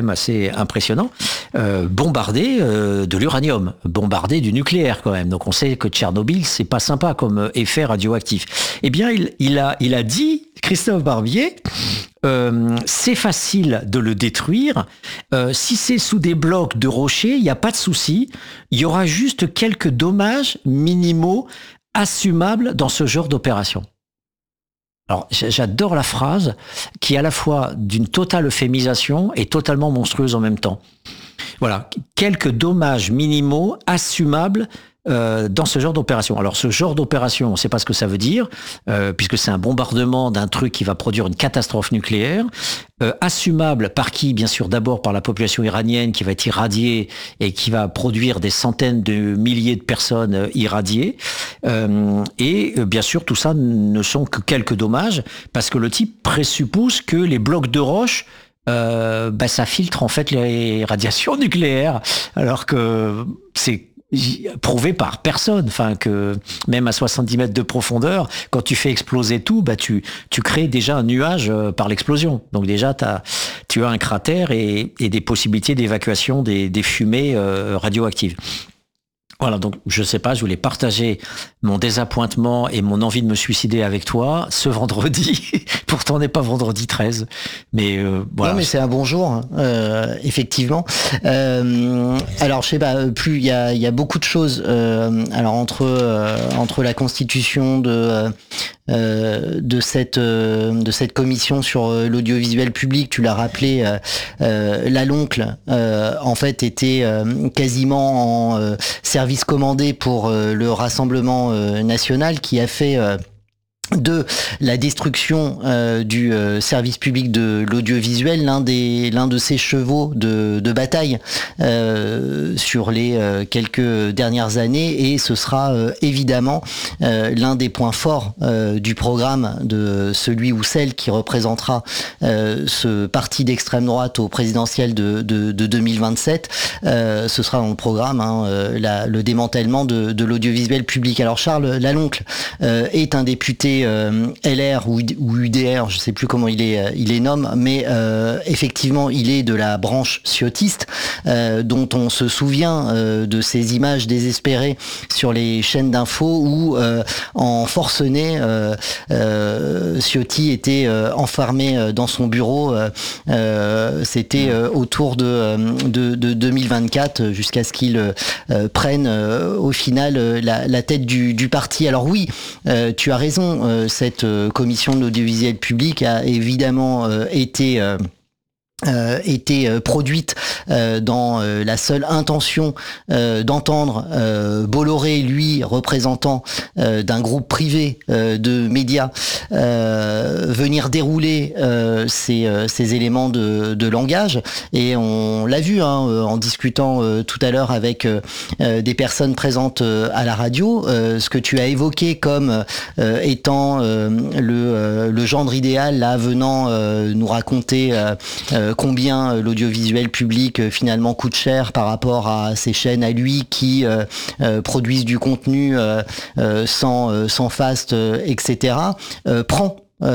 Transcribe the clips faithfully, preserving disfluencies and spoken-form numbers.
même assez impressionnant, euh, bombarder euh, de l'uranium, bombarder du nucléaire quand même. Donc on sait que Tchernobyl, c'est pas sympa comme effet radioactif. Eh bien, il, il, a, il a dit, Christophe Barbier, euh, c'est facile de le détruire. Euh, si c'est sous des blocs de rochers, il n'y a pas de souci. Il y aura juste quelques dommages minimaux assumables dans ce genre d'opération. Alors, j'adore la phrase qui est à la fois d'une totale euphémisation et totalement monstrueuse en même temps. Voilà, quelques dommages minimaux assumables euh, dans ce genre d'opération. Alors, ce genre d'opération, on ne sait pas ce que ça veut dire, euh, puisque c'est un bombardement d'un truc qui va produire une catastrophe nucléaire, euh, assumable par qui? Bien sûr, d'abord par la population iranienne qui va être irradiée et qui va produire des centaines de milliers de personnes euh, irradiées. Euh, et euh, bien sûr, tout ça ne sont que quelques dommages, parce que le type présuppose que les blocs de roche Euh, bah, ça filtre en fait les radiations nucléaires, alors que c'est prouvé par personne, enfin que même à soixante-dix mètres de profondeur, quand tu fais exploser tout, bah tu tu crées déjà un nuage par l'explosion. Donc déjà t'as tu as un cratère et, et des possibilités d'évacuation des, des fumées euh, radioactives. Voilà, donc je sais pas, je voulais partager mon désappointement et mon envie de me suicider avec toi ce vendredi. Pourtant, on n'est pas vendredi treize, mais euh, voilà. Non, mais c'est un bon jour, hein, euh, effectivement. Euh, alors, je sais pas, plus il y a, il y a beaucoup de choses. Euh, alors entre euh, entre la constitution de euh, de cette euh, de cette commission sur l'audiovisuel public, tu l'as rappelé, euh, euh, la Loncle, euh, en fait, était euh, quasiment en euh, service commandé pour euh, le Rassemblement euh, national, qui a fait euh, de la destruction euh, du euh, service public de l'audiovisuel l'un des l'un de ses chevaux de, de bataille euh, sur les euh, quelques dernières années, et ce sera euh, évidemment euh, l'un des points forts euh, du programme de celui ou celle qui représentera euh, ce parti d'extrême droite au présidentiel de, de, de deux mille vingt-sept. Euh, ce sera dans le programme, hein, euh, la, le démantèlement de, de l'audiovisuel public. Alors Charles Laloncle euh, est un député Euh, L R ou, ou U D R, je sais plus comment il est, il les nomme, mais euh, effectivement, il est de la branche ciotiste, euh, dont on se souvient euh, de ces images désespérées sur les chaînes d'infos où, euh, en forcené, euh, euh, Ciotti était euh, enfermé dans son bureau. Euh, euh, C'était euh, autour de, de, de deux mille vingt-quatre, jusqu'à ce qu'il euh, prenne euh, au final la, la tête du, du parti. Alors oui, euh, tu as raison. Euh, cette euh, commission de l'audiovisuel public a évidemment euh, été euh, Euh, été euh, produite euh, dans euh, la seule intention euh, d'entendre euh, Bolloré, lui, représentant euh, d'un groupe privé euh, de médias, euh, venir dérouler euh, ces, euh, ces éléments de, de langage. Et on l'a vu, hein, en discutant euh, tout à l'heure avec euh, des personnes présentes euh, à la radio, euh, ce que tu as évoqué comme euh, étant euh, le, euh, le gendre idéal, là, venant euh, nous raconter euh, euh, combien l'audiovisuel public finalement coûte cher par rapport à ces chaînes à lui qui euh, euh, produisent du contenu euh, euh, sans, euh, sans faste, euh, et cetera, euh, prend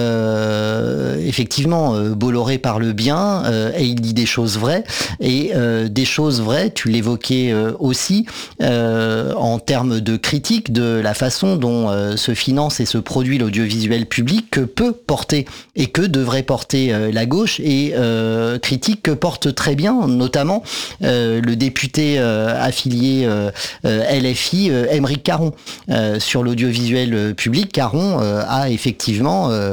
Euh, effectivement, euh, Bolloré parle bien euh, et il dit des choses vraies, et euh, des choses vraies, tu l'évoquais euh, aussi, euh, en termes de critique de la façon dont euh, se finance et se produit l'audiovisuel public, que peut porter et que devrait porter euh, la gauche, et euh, critique que porte très bien notamment euh, le député euh, affilié euh, euh, L F I, euh, Aymeric Caron, euh, sur l'audiovisuel public. Caron euh, a effectivement euh,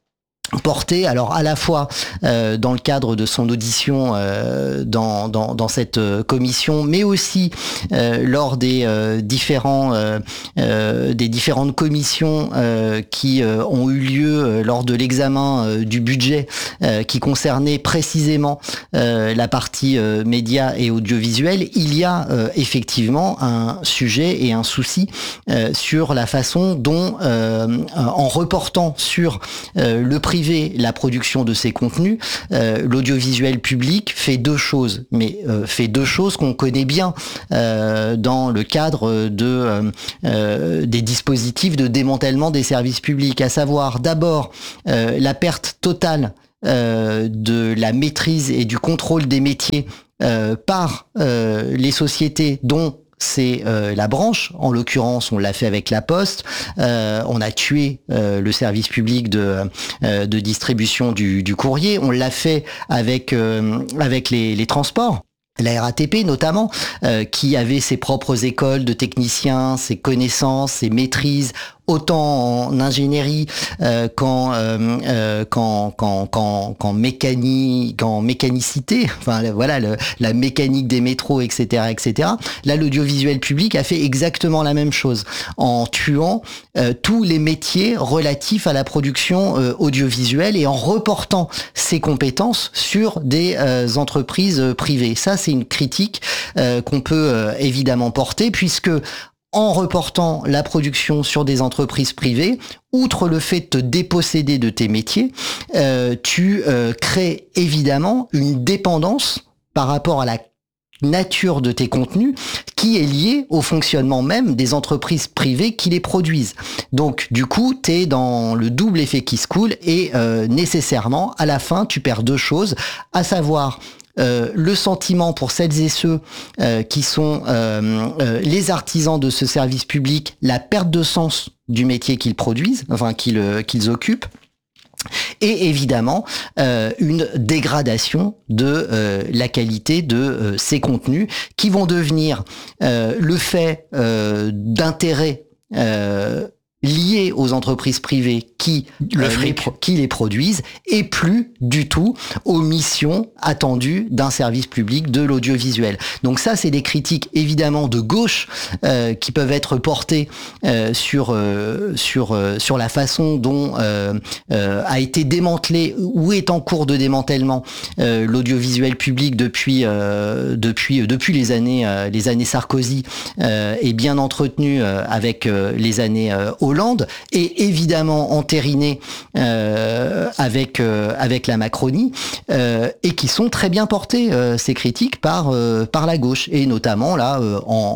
porté, alors à la fois euh, dans le cadre de son audition euh, dans, dans, dans cette euh, commission, mais aussi euh, lors des euh, différents euh, euh, des différentes commissions euh, qui euh, ont eu lieu euh, lors de l'examen euh, du budget euh, qui concernait précisément euh, la partie euh, médias et audiovisuel. Il y a euh, effectivement un sujet et un souci euh, sur la façon dont, euh, en reportant sur euh, le privé la production de ces contenus, euh, l'audiovisuel public fait deux choses, mais euh, fait deux choses qu'on connaît bien euh, dans le cadre de euh, euh, des dispositifs de démantèlement des services publics, à savoir d'abord euh, la perte totale euh, de la maîtrise et du contrôle des métiers euh, par euh, les sociétés dont c'est euh, la branche. En l'occurrence, on l'a fait avec la Poste. Euh, on a tué euh, le service public de, euh, de distribution du, du courrier. On l'a fait avec, euh, avec les, les transports. La R A T P notamment, euh, qui avait ses propres écoles de techniciens, ses connaissances, ses maîtrises, autant en ingénierie euh, qu'en, euh, euh, qu'en, qu'en, qu'en, qu'en mécanique, qu'en mécanicité, enfin voilà, le, la mécanique des métros, et cetera, et cetera. Là, l'audiovisuel public a fait exactement la même chose, en tuant euh, tous les métiers relatifs à la production euh, audiovisuelle et en reportant ses compétences sur des euh, entreprises privées. Ça, c'est une critique euh, qu'on peut euh, évidemment porter, puisque en reportant la production sur des entreprises privées, outre le fait de te déposséder de tes métiers, euh, tu euh, crées évidemment une dépendance par rapport à la nature de tes contenus qui est liée au fonctionnement même des entreprises privées qui les produisent. Donc du coup, tu es dans le double effet qui se coule et euh, nécessairement, à la fin, tu perds deux choses, à savoir Euh, le sentiment pour celles et ceux euh, qui sont euh, euh, les artisans de ce service public, la perte de sens du métier qu'ils produisent, enfin qu'ils, euh, qu'ils occupent, et évidemment euh, une dégradation de euh, la qualité de euh, ces contenus qui vont devenir euh, le fait euh, d'intérêts euh, liés aux entreprises privées qui, le euh, les, qui les produisent et plus du tout aux missions attendues d'un service public de l'audiovisuel. Donc ça, c'est des critiques évidemment de gauche euh, qui peuvent être portées euh, sur euh, sur euh, sur la façon dont euh, euh, a été démantelé ou est en cours de démantèlement euh, l'audiovisuel public depuis euh, depuis depuis les années euh, les années Sarkozy euh, et bien entretenu euh, avec euh, les années euh, Hollande et évidemment entériné euh, avec euh, avec la Macronie euh, et qui sont très bien portées euh, ces critiques par euh, par la gauche et notamment là euh,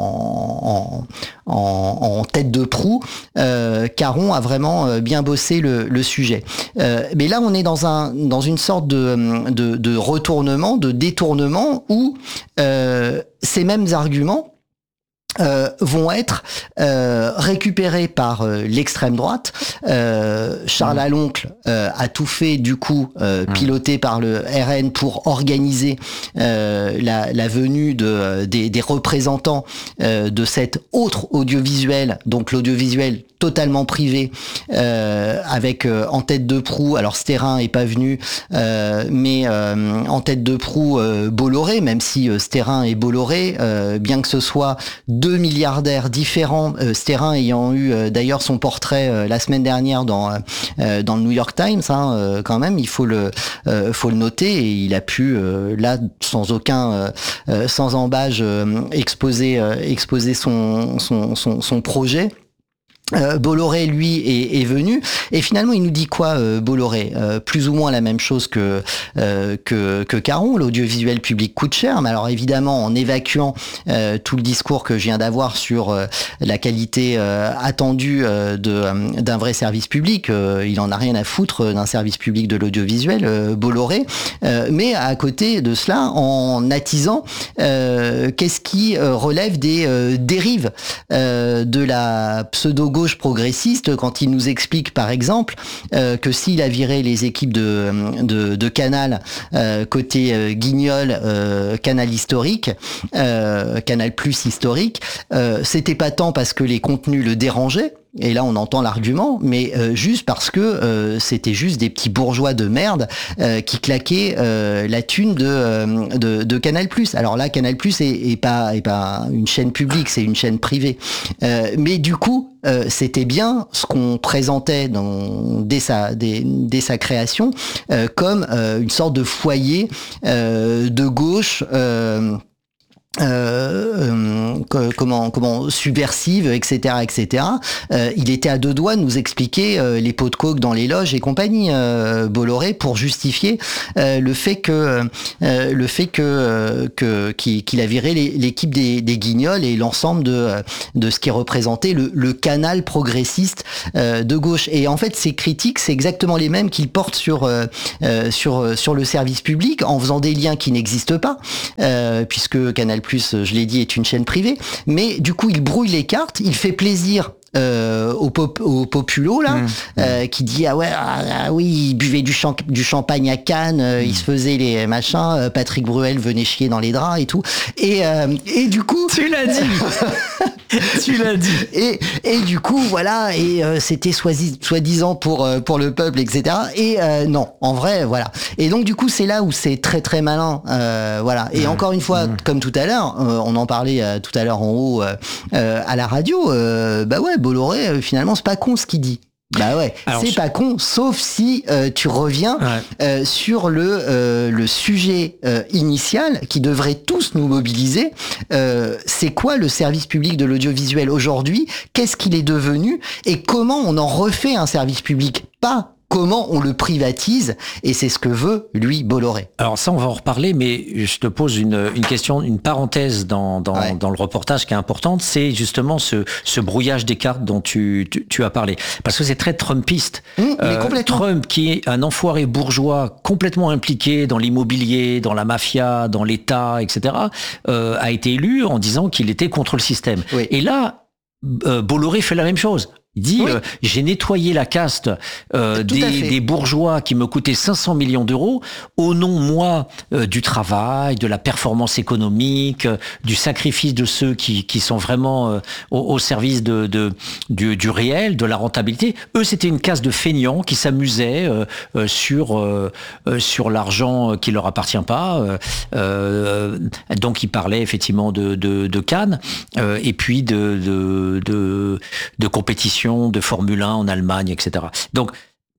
en, en en en tête de proue euh, Caron a vraiment euh, bien bossé le, le sujet. Euh, mais là on est dans un dans une sorte de de, de retournement, de détournement où euh, ces mêmes arguments Euh, vont être euh, récupérés par euh, l'extrême droite. Euh, Charles mmh. Aloncle euh, a tout fait du coup euh, mmh. piloté par le R N pour organiser euh, la, la venue de, des, des représentants euh, de cet autre audiovisuel, donc l'audiovisuel totalement privé, euh, avec euh, en tête de proue, alors Sterrin est pas venu, euh, mais euh, en tête de proue euh, Bolloré, même si euh, Sterrin et Bolloré, euh, bien que ce soit deux milliardaires différents, euh, Sterrin ayant eu euh, d'ailleurs son portrait euh, la semaine dernière dans euh, dans le New York Times, hein, euh, quand même, il faut le euh, faut le noter, et il a pu euh, là sans aucun euh, sans embâche euh, exposer euh, exposer son son son, son projet. Euh, Bolloré, lui, est, est venu et finalement il nous dit quoi, euh, Bolloré, euh, plus ou moins la même chose que euh, que, que Caron. L'audiovisuel public coûte cher, mais alors évidemment en évacuant euh, tout le discours que je viens d'avoir sur euh, la qualité euh, attendue euh, de euh, d'un vrai service public, euh, il en a rien à foutre d'un service public de l'audiovisuel, euh, Bolloré. Euh, mais à côté de cela, en attisant, euh, qu'est-ce qui euh, relève des euh, dérives euh, de la pseudo gauche progressiste quand il nous explique par exemple euh, que s'il a viré les équipes de, de, de Canal euh, côté euh, Guignol, euh, Canal historique, euh, Canal Plus historique, euh, c'était pas tant parce que les contenus le dérangeaient, et là on entend l'argument, mais euh, juste parce que euh, c'était juste des petits bourgeois de merde euh, qui claquaient euh, la thune de, euh, de, de Canal Plus. Alors là, Canal Plus est, est pas est pas une chaîne publique, c'est une chaîne privée. Euh, mais du coup, euh, c'était bien ce qu'on présentait dans, dès sa dès, dès sa création euh, comme euh, une sorte de foyer euh, de gauche. Euh, Euh, euh, comment comment subversive, et cetera, et cetera. Euh, il était à deux doigts de nous expliquer euh, les pots de coke dans les loges et compagnie, euh, Bolloré, pour justifier euh, le fait que euh, le fait que euh, que qu'il, qu'il a viré les, l'équipe des, des Guignols et l'ensemble de de ce qui représentait le, le canal progressiste euh, de gauche. Et en fait, ces critiques, c'est exactement les mêmes qu'il porte sur euh, euh, sur sur le service public, en faisant des liens qui n'existent pas, euh, puisque Canal Plus, je l'ai dit, est une chaîne privée, mais du coup il brouille les cartes, il fait plaisir euh, au, pop, au populo là, mmh, euh, mmh. qui dit ah ouais ah, ah, oui il buvait du, champ, du champagne à Cannes, euh, mmh. il se faisait les machins, euh, Patrick Bruel venait chier dans les draps et tout, et euh, et du coup tu l'as dit tu l'as dit et et du coup voilà, et euh, c'était soi-disant pour euh, pour le peuple, et cetera. Et euh, non, en vrai voilà. Et donc du coup c'est là où c'est très très malin, euh, voilà. Et mmh. encore une fois, mmh. comme tout à l'heure, euh, on en parlait euh, tout à l'heure en haut euh, euh, à la radio, euh, bah ouais, Bolloré, euh, finalement c'est pas con ce qu'il dit. Bah ouais, alors, c'est je... pas con, sauf si euh, tu reviens ouais. euh, sur le euh, le sujet euh, initial qui devrait tous nous mobiliser. Euh, c'est quoi le service public de l'audiovisuel aujourd'hui ? Qu'est-ce qu'il est devenu ? Et comment on en refait un service public ? Pas comment on le privatise, et c'est ce que veut, lui, Bolloré. Alors ça, on va en reparler, mais je te pose une, une question, une parenthèse dans, dans, ouais. dans le reportage qui est importante, c'est justement ce, ce brouillage des cartes dont tu, tu, tu as parlé. Parce que c'est très trumpiste. Mmh, mais complètement. Euh, Trump, qui est un enfoiré bourgeois complètement impliqué dans l'immobilier, dans la mafia, dans l'État, et cetera, euh, a été élu en disant qu'il était contre le système. Oui. Et là, euh, Bolloré fait la même chose. Il dit, oui. euh, j'ai nettoyé la caste euh, des, des bourgeois qui me coûtaient cinq cents millions d'euros au nom, moi, euh, du travail, de la performance économique, euh, du sacrifice de ceux qui, qui sont vraiment euh, au, au service de, de, du, du réel, de la rentabilité. Eux, c'était une caste de feignants qui s'amusaient euh, euh, sur, euh, euh, sur l'argent qui leur appartient pas. Euh, euh, donc, il parlait effectivement de, de, de Cannes euh, et puis de, de, de, de compétition de Formule un en Allemagne, et cetera. Donc,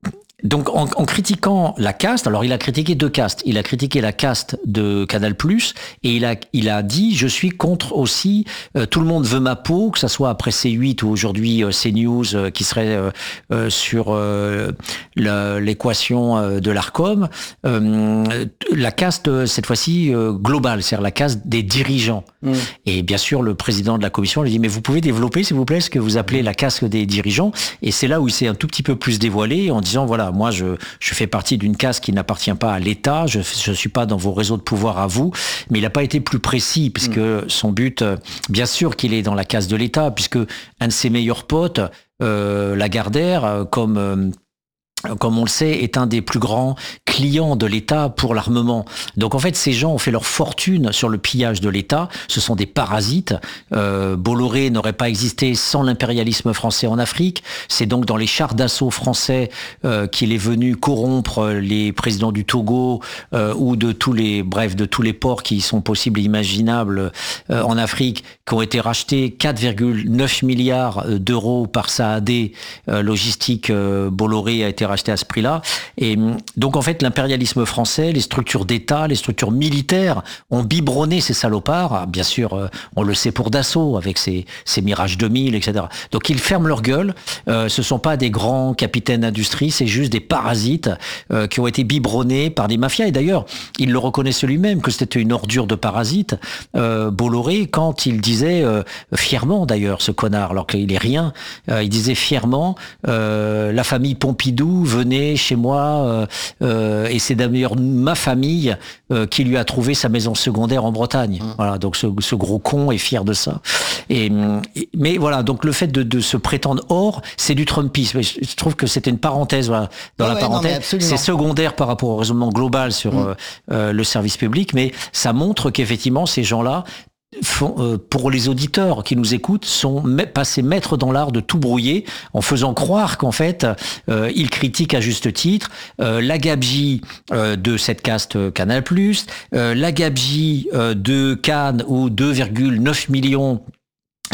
donc en, en critiquant la caste, alors il a critiqué deux castes. Il a critiqué la caste de Canal+, et il a, il a dit, je suis contre aussi, euh, tout le monde veut ma peau, que ça soit après C huit ou aujourd'hui euh, CNews, euh, qui serait euh, euh, sur euh, la, l'équation euh, de l'Arcom. Euh, la caste, cette fois-ci, euh, globale, c'est-à-dire la caste des dirigeants. Mmh. Et bien sûr, le président de la commission lui dit, mais vous pouvez développer, s'il vous plaît, ce que vous appelez la caste des dirigeants. Et c'est là où il s'est un tout petit peu plus dévoilé en disant, voilà, moi, je, je fais partie d'une caste qui n'appartient pas à l'État. Je ne suis pas dans vos réseaux de pouvoir à vous. Mais il n'a pas été plus précis, puisque mmh. son but, bien sûr qu'il est dans la caste de l'État, puisque un de ses meilleurs potes, euh, Lagardère, comme... Euh, comme on le sait, est un des plus grands clients de l'État pour l'armement. Donc en fait, ces gens ont fait leur fortune sur le pillage de l'État. Ce sont des parasites. Euh, Bolloré n'aurait pas existé sans l'impérialisme français en Afrique. C'est donc dans les chars d'assaut français euh, qu'il est venu corrompre les présidents du Togo euh, ou de tous les, bref, de tous les ports qui sont possibles et imaginables euh, en Afrique, qui ont été rachetés quatre virgule neuf milliards d'euros par Saadé, euh, logistique euh, Bolloré a été racheté à ce prix-là. Et donc, en fait, l'impérialisme français, les structures d'État, les structures militaires ont biberonné ces salopards. Bien sûr, on le sait pour Dassault, avec ses, ses Mirage deux mille, et cetera. Donc, ils ferment leur gueule. Euh, ce sont pas des grands capitaines d'industrie, c'est juste des parasites euh, qui ont été biberonnés par des mafias. Et d'ailleurs, il le reconnaissait lui-même que c'était une ordure de parasites. Euh, Bolloré, quand il disait, euh, fièrement d'ailleurs, ce connard, alors qu'il est rien, euh, il disait fièrement, euh, la famille Pompidou venez chez moi euh, euh, et c'est d'ailleurs ma famille euh, qui lui a trouvé sa maison secondaire en Bretagne. Mmh. Voilà, donc ce, ce gros con est fier de ça. Et, et mais voilà, donc le fait de, de se prétendre hors, c'est du Trumpisme. Je, je trouve que c'était une parenthèse voilà, dans oh la ouais, parenthèse. Non, c'est secondaire par rapport au raisonnement global sur mmh. euh, euh, le service public, mais ça montre qu'effectivement ces gens-là Font, euh, pour les auditeurs qui nous écoutent, sont passés maîtres dans l'art de tout brouiller en faisant croire qu'en fait, euh, ils critiquent à juste titre euh, la gabegie euh, de cette caste Canal+, euh, la gabegie euh, de Cannes où deux virgule neuf millions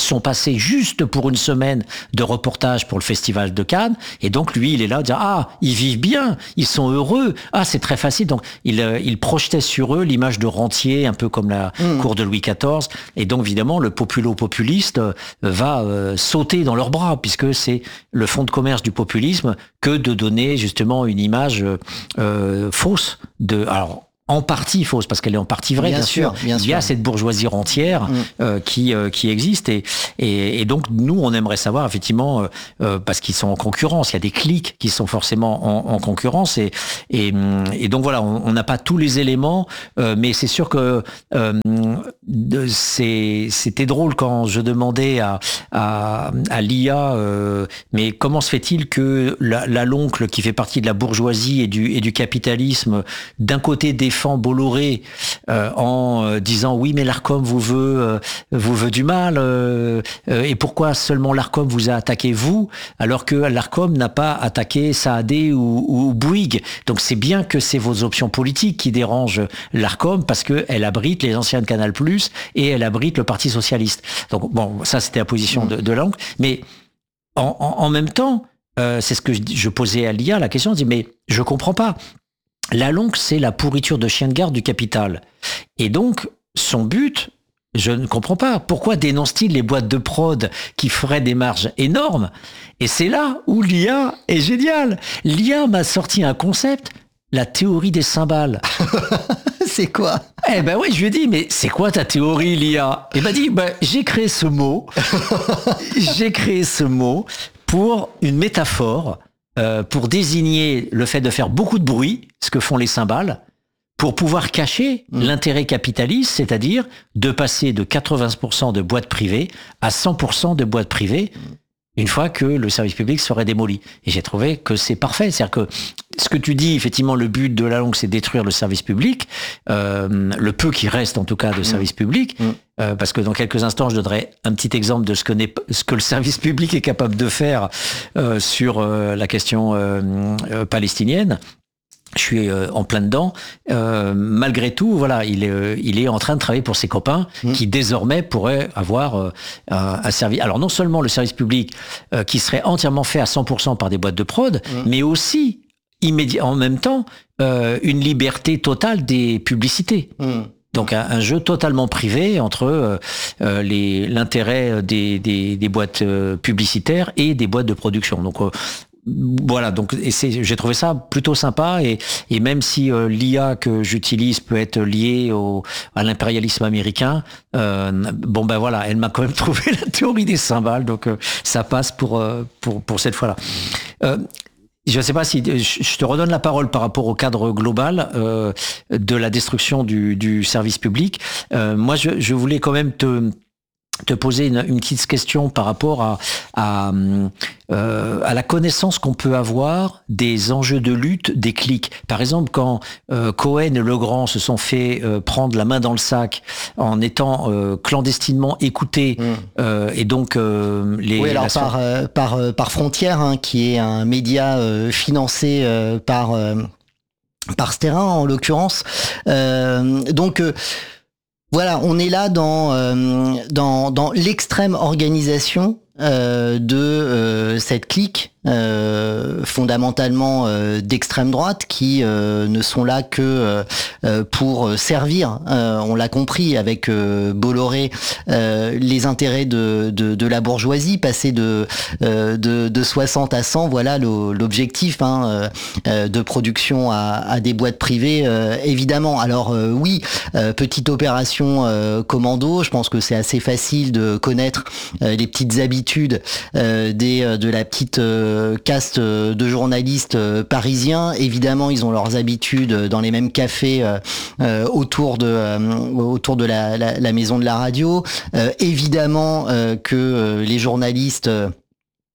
sont passés juste pour une semaine de reportage pour le Festival de Cannes. Et donc, lui, il est là, dire, ah, ils vivent bien, ils sont heureux. Ah, c'est très facile. Donc, il, euh, il projetait sur eux l'image de rentier, un peu comme la mmh. cour de Louis quatorze. Et donc, évidemment, le populo-populiste euh, va euh, sauter dans leurs bras, puisque c'est le fonds de commerce du populisme que de donner justement une image euh, fausse de... Alors, en partie fausse, parce qu'elle est en partie vraie, bien, bien sûr. sûr. Bien Il y a sûr. cette bourgeoisie rentière mmh. euh, qui euh, qui existe et, et et donc nous on aimerait savoir effectivement euh, euh, parce qu'ils sont en concurrence, il y a des clics qui sont forcément en, en concurrence et et et donc voilà, on n'a pas tous les éléments, euh, mais c'est sûr que euh, c'est c'était drôle quand je demandais à à, à l'I A, euh, mais comment se fait-il que la, la l'oncle qui fait partie de la bourgeoisie et du et du capitalisme d'un côté défend Bolloré euh, en euh, disant oui mais l'Arcom vous veut euh, vous veut du mal euh, euh, et pourquoi seulement l'Arcom vous a attaqué vous alors que l'Arcom n'a pas attaqué Saadé ou, ou Bouygues. Donc c'est bien que c'est vos options politiques qui dérangent l'Arcom parce que elle abrite les anciens de Canal+ et elle abrite le Parti socialiste. Donc bon, ça c'était la position de, de l'oncle, mais en, en, en même temps euh, c'est ce que je, je posais à l'I A la question, je dis mais je comprends pas. La longue, c'est la pourriture de chien de garde du capital. Et donc, son but, je ne comprends pas. Pourquoi dénonce-t-il les boîtes de prod qui feraient des marges énormes? Et c'est là où l'I A est géniale. L'I A m'a sorti un concept, la théorie des cymbales. C'est quoi? Eh ben oui, je lui ai dit, mais c'est quoi ta théorie, l'I A? Il m'a dit, ben, j'ai créé ce mot. j'ai créé ce mot pour une métaphore. Euh, pour désigner le fait de faire beaucoup de bruit, ce que font les cymbales, pour pouvoir cacher mmh. l'intérêt capitaliste, c'est-à-dire de passer de quatre-vingts pour cent de boîtes privées à cent pour cent de boîtes privées, mmh. une fois que le service public serait démoli. Et j'ai trouvé que c'est parfait. C'est-à-dire que ce que tu dis, effectivement, le but de la longue, c'est détruire le service public, euh, le peu qui reste en tout cas de service mmh. public, mmh. Euh, parce que dans quelques instants, je donnerai un petit exemple de ce que, n'est, ce que le service public est capable de faire euh, sur euh, la question euh, euh, palestinienne. Je suis euh, en plein dedans. Euh, malgré tout, voilà, il est, euh, il est en train de travailler pour ses copains mmh. qui désormais pourraient avoir euh, un, un service. Alors non seulement le service public euh, qui serait entièrement fait à cent pour cent par des boîtes de prod, mmh. mais aussi immédiat, en même temps euh, une liberté totale des publicités. Mmh. Donc un, un jeu totalement privé entre euh, euh, les, l'intérêt des, des, des boîtes euh, publicitaires et des boîtes de production. Donc euh, voilà, donc et c'est, j'ai trouvé ça plutôt sympa et, et même si euh, l'I A que j'utilise peut être liée au, à l'impérialisme américain, euh, bon ben voilà, elle m'a quand même trouvé la théorie des cymbales, donc euh, ça passe pour, euh, pour, pour cette fois-là. Euh, Je ne sais pas si je te redonne la parole par rapport au cadre global euh, de la destruction du, du service public. Euh, moi, je, je voulais quand même te te poser une, une petite question par rapport à à, euh, à la connaissance qu'on peut avoir des enjeux de lutte des clics. Par exemple, quand euh, Cohen et Legrand se sont fait euh, prendre la main dans le sac en étant euh, clandestinement écoutés, mmh. euh, et donc euh, les oui alors par euh, par euh, par Frontière, hein, qui est un média euh, financé euh, par euh, par Sterrin en l'occurrence. Euh, donc euh, Voilà, on est là dans euh, dans dans l'extrême organisation euh, de euh, cette clique euh, fondamentalement euh, d'extrême droite qui euh, ne sont là que euh, pour servir, euh, on l'a compris avec euh, Bolloré, euh, les intérêts de, de de la bourgeoisie, passer de euh, de de soixante à cent, voilà l'objectif, hein, euh, de production à, à des boîtes privées, euh, évidemment. Alors euh, oui, euh, petite opération euh, commando, je pense que c'est assez facile de connaître euh, les petites habitudes euh, des euh, de la petite euh, caste de journalistes parisiens. Évidemment, ils ont leurs habitudes dans les mêmes cafés euh, autour de euh, autour de la, la, la maison de la radio. Euh, évidemment euh, que euh, les journalistes euh,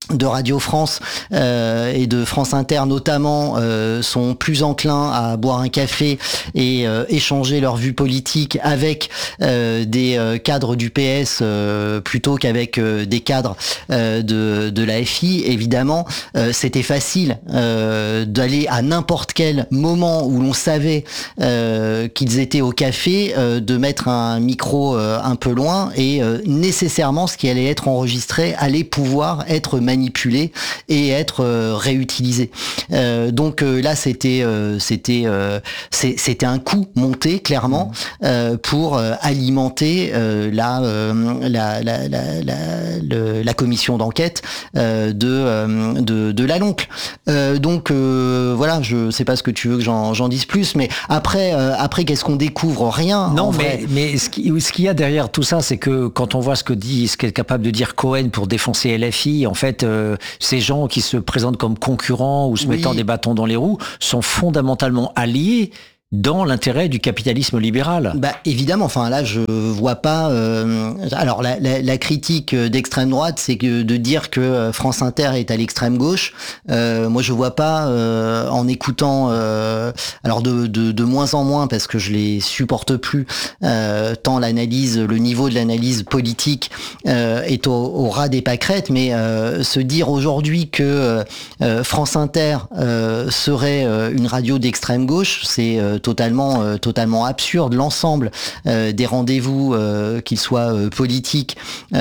de Radio France euh, et de France Inter notamment euh, sont plus enclins à boire un café et euh, échanger leurs vues politiques avec euh, des euh, cadres du P S euh, plutôt qu'avec euh, des cadres euh, de, de la F I. Évidemment, euh, c'était facile euh, d'aller à n'importe quel moment où l'on savait euh, qu'ils étaient au café, euh, de mettre un micro euh, un peu loin et euh, nécessairement ce qui allait être enregistré allait pouvoir être manipulé manipulé et être euh, réutilisé. Euh, donc euh, là, c'était euh, c'était euh, c'était un coup monté clairement euh, pour euh, alimenter euh, la, euh, la, la, la, la, le, la commission d'enquête euh, de, euh, de de la Loncle. Euh, donc euh, voilà, je sais pas ce que tu veux que j'en j'en dise plus, mais après euh, après qu'est-ce qu'on découvre? Rien. Non, en mais vrai. mais ce qui ce qu'il y a derrière tout ça, c'est que quand on voit ce que dit, ce qu'est capable de dire Cohen pour défoncer L F I, en fait. Euh, ces gens qui se présentent comme concurrents ou se Oui. mettant des bâtons dans les roues sont fondamentalement alliés dans l'intérêt du capitalisme libéral. Bah évidemment, enfin là je vois pas. Euh, alors la, la, la critique d'extrême droite, c'est que de dire que France Inter est à l'extrême gauche. Euh, moi je vois pas euh, en écoutant. Euh, alors de, de de moins en moins parce que je les supporte plus. Euh, tant l'analyse, le niveau de l'analyse politique euh, est au, au ras des pâquerettes. Mais euh, se dire aujourd'hui que euh, France Inter euh, serait euh, une radio d'extrême gauche, c'est euh, totalement euh, totalement absurde. L'ensemble euh, des rendez-vous, euh, qu'ils soient euh, politiques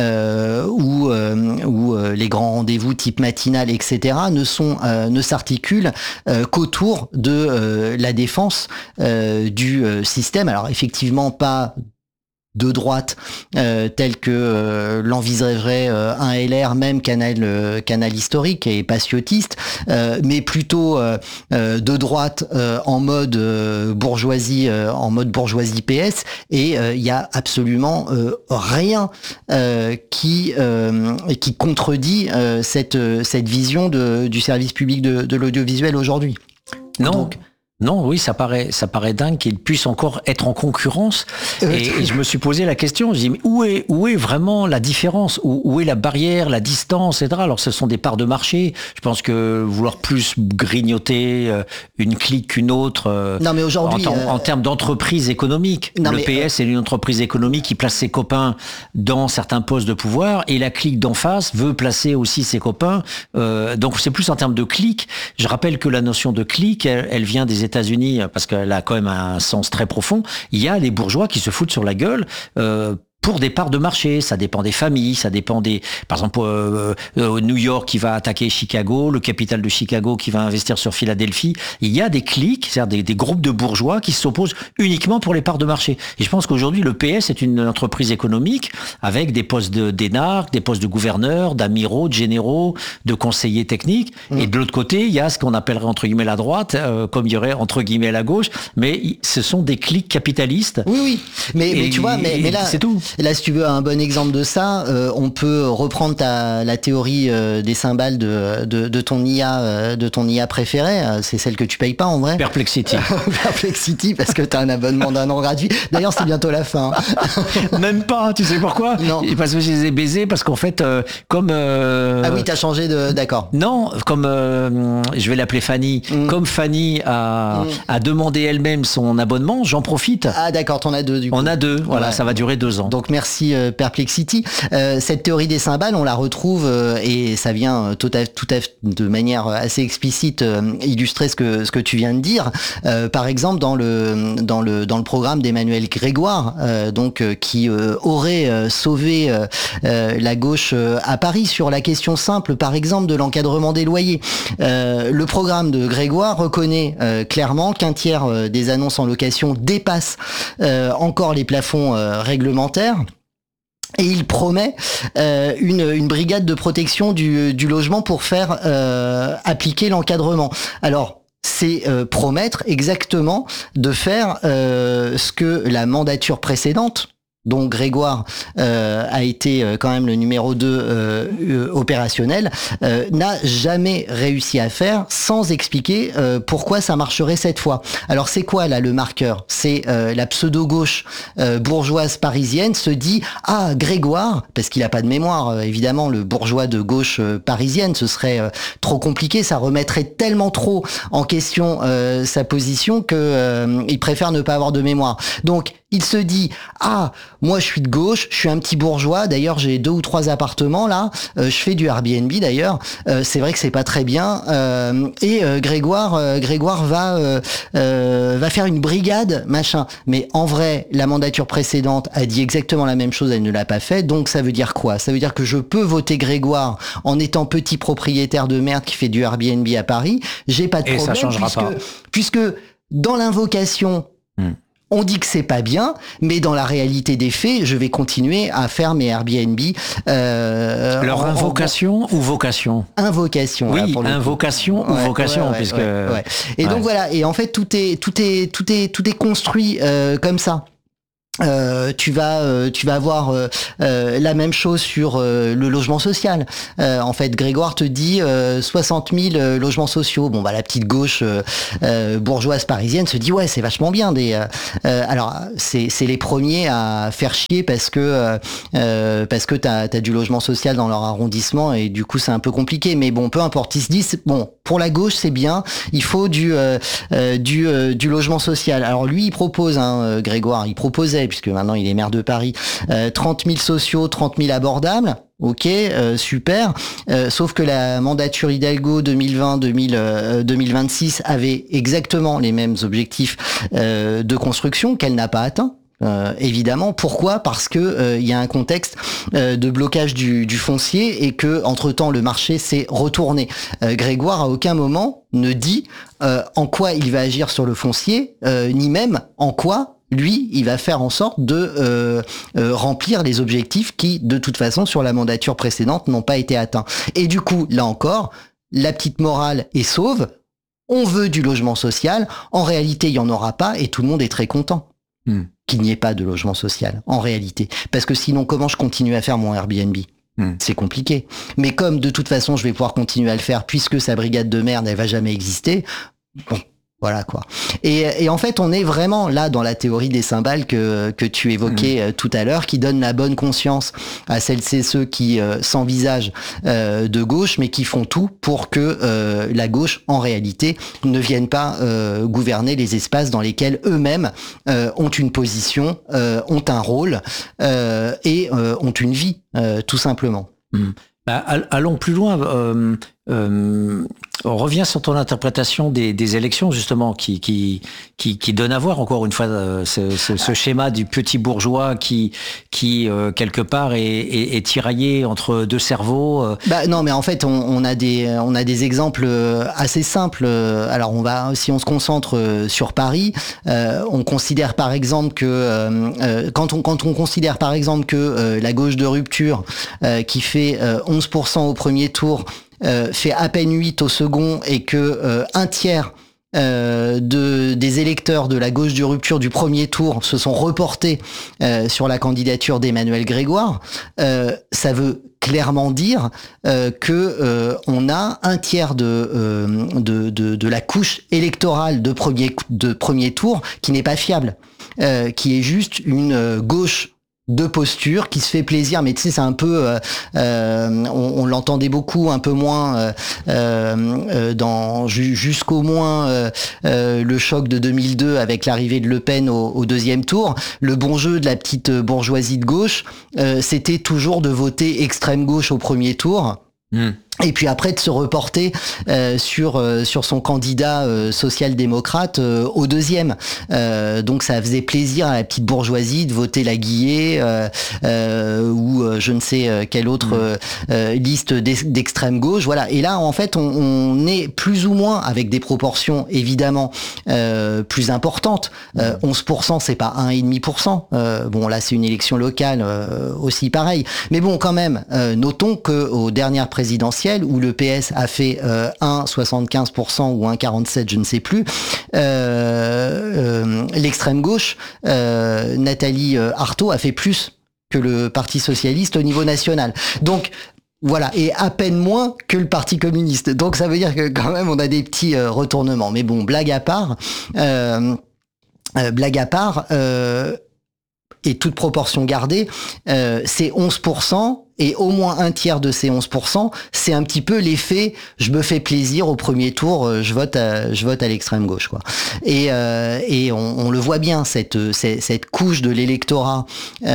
euh, ou euh, ou euh, les grands rendez-vous type matinal, et cetera, ne sont euh, ne s'articulent euh, qu'autour de euh, la défense euh, du euh, système. Alors effectivement pas de droite euh, tel que euh, l'envisagerait euh, un L R, même canal euh, canal historique et paciotiste, euh, mais plutôt euh, euh, de droite euh, en mode euh, bourgeoisie euh, en mode bourgeoisie P S. Et il euh, y a absolument euh, rien euh, qui euh, qui contredit euh, cette cette vision de, du service public de, de l'audiovisuel aujourd'hui. Non. Donc, Non, oui, ça paraît, ça paraît dingue qu'il puisse encore être en concurrence. Et, et je me suis posé la question, je dis, mais où est, où est vraiment la différence? Où, où est la barrière, la distance, et cetera. Alors, ce sont des parts de marché. Je pense que vouloir plus grignoter une clique qu'une autre, non, mais aujourd'hui, en, euh... en termes d'entreprise économique. Non, le mais, P S euh... est une entreprise économique qui place ses copains dans certains postes de pouvoir, et la clique d'en face veut placer aussi ses copains. Euh, donc, c'est plus en termes de clique. Je rappelle que la notion de clique, elle, elle vient des États-Unis, parce qu'elle a quand même un sens très profond. Il y a les bourgeois qui se foutent sur la gueule euh, pour des parts de marché. Ça dépend des familles, ça dépend des... Par exemple, euh, euh, New York qui va attaquer Chicago, le capital de Chicago qui va investir sur Philadelphie. Il y a des cliques, c'est-à-dire des, des groupes de bourgeois qui s'opposent uniquement pour les parts de marché. Et je pense qu'aujourd'hui, le P S est une entreprise économique avec des postes de, d'énarques, des postes de gouverneurs, d'amiraux, de généraux, de conseillers techniques. Mmh. Et de l'autre côté, il y a ce qu'on appellerait entre guillemets la droite, euh, comme il y aurait entre guillemets la gauche. Mais ce sont des cliques capitalistes. Oui, oui. Mais, mais tu vois, mais, mais là... C'est tout. Là, si tu veux un bon exemple de ça, euh, on peut reprendre ta, la théorie euh, des cymbales de, de, de ton I A, euh, de ton I A préférée. Euh, c'est celle que tu payes pas en vrai. Perplexity. Perplexity, parce que t'as un abonnement d'un an gratuit. D'ailleurs, c'est bientôt la fin. Même pas. Tu sais pourquoi? Non. Parce que je les ai baisés. Parce qu'en fait, euh, comme euh, ah oui, t'as changé de. D'accord. Non, comme euh, je vais l'appeler Fanny. Mm. Comme Fanny a, mm. a demandé elle-même son abonnement, j'en profite. Ah d'accord, t'en as deux du coup. On a deux. Voilà, ouais. Ça va durer deux ans. Donc merci euh, Perplexity. Euh, cette théorie des cymbales, on la retrouve euh, et ça vient tout à tout à de manière assez explicite euh, illustrer ce que ce que tu viens de dire. Euh, par exemple dans le dans le dans le programme d'Emmanuel Grégoire, euh, donc euh, qui euh, aurait euh, sauvé euh, euh, la gauche euh, à Paris sur la question simple, par exemple de l'encadrement des loyers. Euh, le programme de Grégoire reconnaît euh, clairement qu'un tiers euh, des annonces en location dépasse euh, encore les plafonds euh, réglementaires. Et il promet euh, une, une brigade de protection du, du logement pour faire euh, appliquer l'encadrement. Alors, c'est euh, promettre exactement de faire euh, ce que la mandature précédente dont Grégoire euh, a été euh, quand même le numéro deux euh, euh, opérationnel, euh, n'a jamais réussi à faire sans expliquer euh, pourquoi ça marcherait cette fois. Alors c'est quoi là le marqueur ? C'est euh, la pseudo-gauche euh, bourgeoise parisienne se dit « Ah, Grégoire », parce qu'il n'a pas de mémoire, euh, évidemment, le bourgeois de gauche euh, parisienne, ce serait euh, trop compliqué, ça remettrait tellement trop en question euh, sa position que euh, il préfère ne pas avoir de mémoire. Donc, il se dit « Ah, moi je suis de gauche, je suis un petit bourgeois, d'ailleurs j'ai deux ou trois appartements là, euh, je fais du Airbnb d'ailleurs, euh, c'est vrai que c'est pas très bien, euh, et euh, Grégoire euh, Grégoire va euh, euh, va faire une brigade, machin. » Mais en vrai, la mandature précédente a dit exactement la même chose, elle ne l'a pas fait, donc ça veut dire quoi ? Ça veut dire que je peux voter Grégoire en étant petit propriétaire de merde qui fait du Airbnb à Paris, j'ai pas de et problème, ça changera puisque, pas. puisque dans l'invocation, hmm. on dit que c'est pas bien, mais dans la réalité des faits, je vais continuer à faire mes Airbnb. Euh, Leur en, invocation en... ou vocation ? Invocation. Oui, là, pour le invocation coup. ou ouais, vocation, ouais, ouais, puisque. Ouais, ouais. Et ouais. donc voilà. Et en fait, tout est, tout est, tout est, tout est construit euh, comme ça. Euh, tu vas euh, tu vas avoir euh, euh, la même chose sur euh, le logement social. Euh, en fait, Grégoire te dit euh, soixante mille euh, logements sociaux. Bon bah la petite gauche euh, euh, bourgeoise parisienne se dit ouais c'est vachement bien des. Euh, euh, alors c'est c'est les premiers à faire chier parce que euh, euh, parce que t'as t'as du logement social dans leur arrondissement et du coup c'est un peu compliqué. Mais bon peu importe, ils se disent bon pour la gauche c'est bien, il faut du euh, euh, du euh, du logement social. Alors lui il propose hein, Grégoire, il proposait puisque maintenant il est maire de Paris, euh, trente mille sociaux, trente mille abordables, ok, euh, super, euh, sauf que la mandature Hidalgo deux mille vingt deux mille vingt-six avait exactement les mêmes objectifs euh, de construction qu'elle n'a pas atteint. Euh, évidemment, pourquoi ? Parce que euh, il y a un contexte euh, de blocage du, du foncier et que entre-temps le marché s'est retourné. Euh, Grégoire à aucun moment ne dit euh, en quoi il va agir sur le foncier, euh, ni même en quoi lui, il va faire en sorte de euh, euh, remplir les objectifs qui, de toute façon, sur la mandature précédente, n'ont pas été atteints. Et du coup, là encore, la petite morale est sauve. On veut du logement social. En réalité, il n'y en aura pas et tout le monde est très content mmh. qu'il n'y ait pas de logement social, en réalité. Parce que sinon, comment je continue à faire mon Airbnb ? Mmh. C'est compliqué. Mais comme, de toute façon, je vais pouvoir continuer à le faire puisque sa brigade de merde, elle va jamais exister, bon... Voilà quoi. Et, et en fait, on est vraiment là dans la théorie des cymbales que que tu évoquais mmh. tout à l'heure, qui donne la bonne conscience à celles et ceux qui euh, s'envisagent euh, de gauche, mais qui font tout pour que euh, la gauche, en réalité, ne vienne pas euh, gouverner les espaces dans lesquels eux-mêmes euh, ont une position, euh, ont un rôle euh, et euh, ont une vie, euh, tout simplement. Mmh. Bah, allons plus loin. Euh, euh, on revient sur ton interprétation des, des élections justement, qui qui qui, qui donne à voir encore une fois euh, ce, ce, ce schéma du petit bourgeois qui qui euh, quelque part est, est, est tiraillé entre deux cerveaux. Euh. Bah non, mais en fait, on, on a des on a des exemples assez simples. Alors on va, si on se concentre sur Paris, euh, on considère par exemple que euh, quand on quand on considère par exemple que euh, la gauche de rupture euh, qui fait euh, onze pour cent au premier tour Euh, fait à peine huit au second et que euh, un tiers euh, de, des électeurs de la gauche de rupture du premier tour se sont reportés euh, sur la candidature d'Emmanuel Grégoire, euh, ça veut clairement dire euh, que euh, on a un tiers de, euh, de, de, de la couche électorale de premier, de premier tour qui n'est pas fiable, euh, qui est juste une euh, gauche de posture qui se fait plaisir, mais tu sais c'est un peu euh, euh, on, on l'entendait beaucoup, un peu moins euh, euh, dans jusqu'au moins euh, euh, le choc de deux mille deux avec l'arrivée de Le Pen au, au deuxième tour. Le bon jeu de la petite bourgeoisie de gauche, euh, c'était toujours de voter extrême gauche au premier tour. Mmh. Et puis après de se reporter euh, sur euh, sur son candidat euh, social-démocrate euh, au deuxième. Euh, donc ça faisait plaisir à la petite bourgeoisie de voter la Guillet euh, euh, ou euh, je ne sais quelle autre euh, euh, liste d'extrême gauche. Voilà. Et là en fait on, on est plus ou moins avec des proportions évidemment euh, plus importantes. Euh, onze pour cent c'est pas un virgule cinq pour cent. Euh, bon là c'est une élection locale euh, aussi pareil. Mais bon quand même euh, notons que aux dernières présidentielle où le P S a fait euh, un virgule soixante-quinze pour cent ou un virgule quarante-sept, je ne sais plus, euh, euh, l'extrême gauche, euh, Nathalie Arthaud, a fait plus que le Parti socialiste au niveau national. Donc voilà, et à peine moins que le Parti communiste. Donc ça veut dire que quand même on a des petits euh, retournements. Mais bon, blague à part, euh, euh, blague à part, euh, et toute proportion gardée, euh, c'est onze pour cent. Et au moins un tiers de ces onze pour cent, c'est un petit peu l'effet je me fais plaisir au premier tour, je vote à, je vote à l'extrême gauche, quoi. Et, euh, et on, on le voit bien, cette, cette, cette couche de l'électorat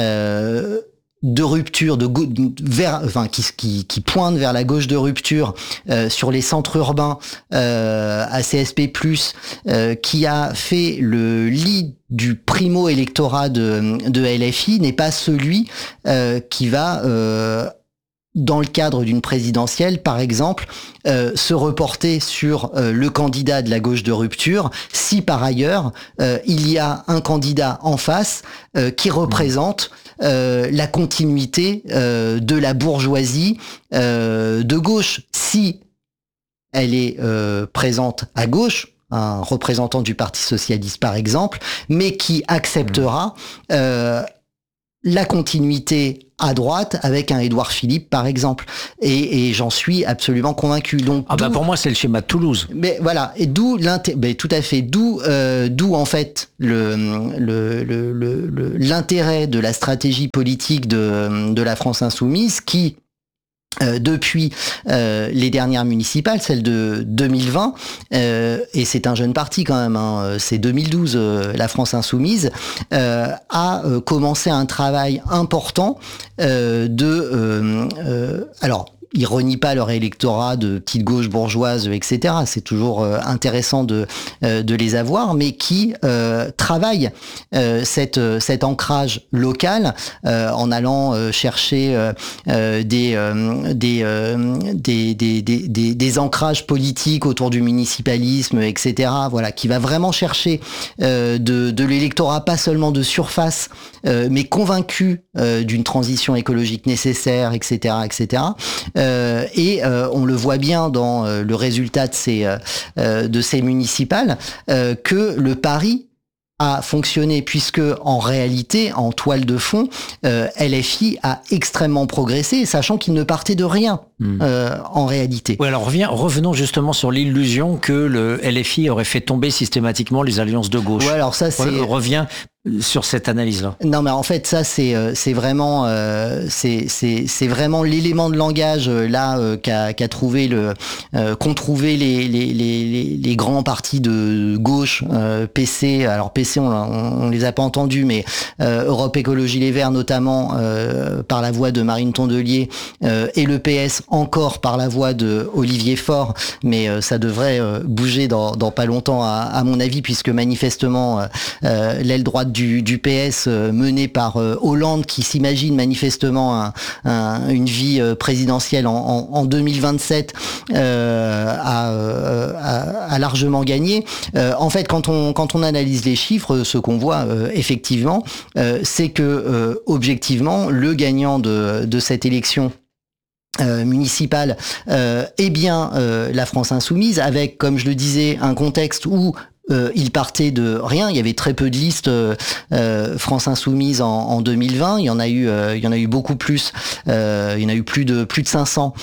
euh, de rupture, de, de vers, enfin qui, qui, qui pointe vers la gauche de rupture euh, sur les centres urbains euh, A C S P plus, euh, qui a fait le lit du primo-électorat de, de L F I, n'est pas celui euh, qui va, euh, dans le cadre d'une présidentielle, par exemple, euh, se reporter sur euh, le candidat de la gauche de rupture, si par ailleurs, euh, il y a un candidat en face euh, qui représente euh, la continuité euh, de la bourgeoisie euh, de gauche. Si elle est euh, présente à gauche, un représentant du Parti socialiste par exemple, mais qui acceptera euh, la continuité à droite avec un Édouard Philippe par exemple. Et, et j'en suis absolument convaincu. Donc ah bah pour moi c'est le schéma de Toulouse. Mais voilà, et d'où l'intérêt, ben, tout à fait, d'où euh, d'où en fait le, le, le, le, l'intérêt de la stratégie politique de, de la France insoumise qui Euh, depuis euh, les dernières municipales, celle de deux mille vingt, euh, et c'est un jeune parti quand même, hein, c'est deux mille douze, euh, la France insoumise, euh, a euh, commencé un travail important euh, de... Euh, euh, alors, ils renient pas leur électorat de petite gauche bourgeoise, et cetera. C'est toujours euh, intéressant de euh, de les avoir, mais qui euh, travaillent euh, cette cet ancrage local euh, en allant euh, chercher euh, euh, des, euh, des, euh, des, des des des des ancrages politiques autour du municipalisme, et cetera. Voilà, qui va vraiment chercher euh, de de l'électorat pas seulement de surface, euh, mais convaincu euh, d'une transition écologique nécessaire, et cetera, et cetera. Euh, et euh, on le voit bien dans euh, le résultat de ces, euh, de ces municipales, euh, que le pari a fonctionné, puisque en réalité, en toile de fond, euh, L F I a extrêmement progressé, sachant qu'il ne partait de rien mmh. euh, en réalité. Oui, alors revient, revenons justement sur l'illusion que le L F I aurait fait tomber systématiquement les alliances de gauche. Ouais, alors ça c'est revient sur cette analyse-là. Non, mais en fait, ça c'est c'est vraiment euh, c'est c'est c'est vraiment l'élément de langage là euh, qu'a qu'a trouvé le euh, qu'ont trouvé les les les les grands partis de gauche, euh, P C. Alors P C, on, on, on les a pas entendus, mais euh, Europe Écologie Les Verts notamment euh, par la voix de Marine Tondelier euh, et le P S encore par la voix de Olivier Faure. Mais euh, ça devrait euh, bouger dans dans pas longtemps à, à mon avis, puisque manifestement euh, l'aile droite Du, du P S euh, mené par euh, Hollande, qui s'imagine manifestement un, un, une vie euh, présidentielle en, en, en deux mille vingt-sept, euh, a, euh, a, a largement gagné. Euh, en fait, quand on quand on analyse les chiffres, ce qu'on voit euh, effectivement, euh, c'est que euh, objectivement, le gagnant de, de cette élection Euh, municipale euh, est bien euh, la France insoumise, avec, comme je le disais, un contexte où Euh, il partait de rien. Il y avait très peu de listes euh, euh, France Insoumise en, en deux mille vingt. Il y en a eu, euh, il y en a eu beaucoup plus. Euh, il y en a eu plus de plus de cinq cents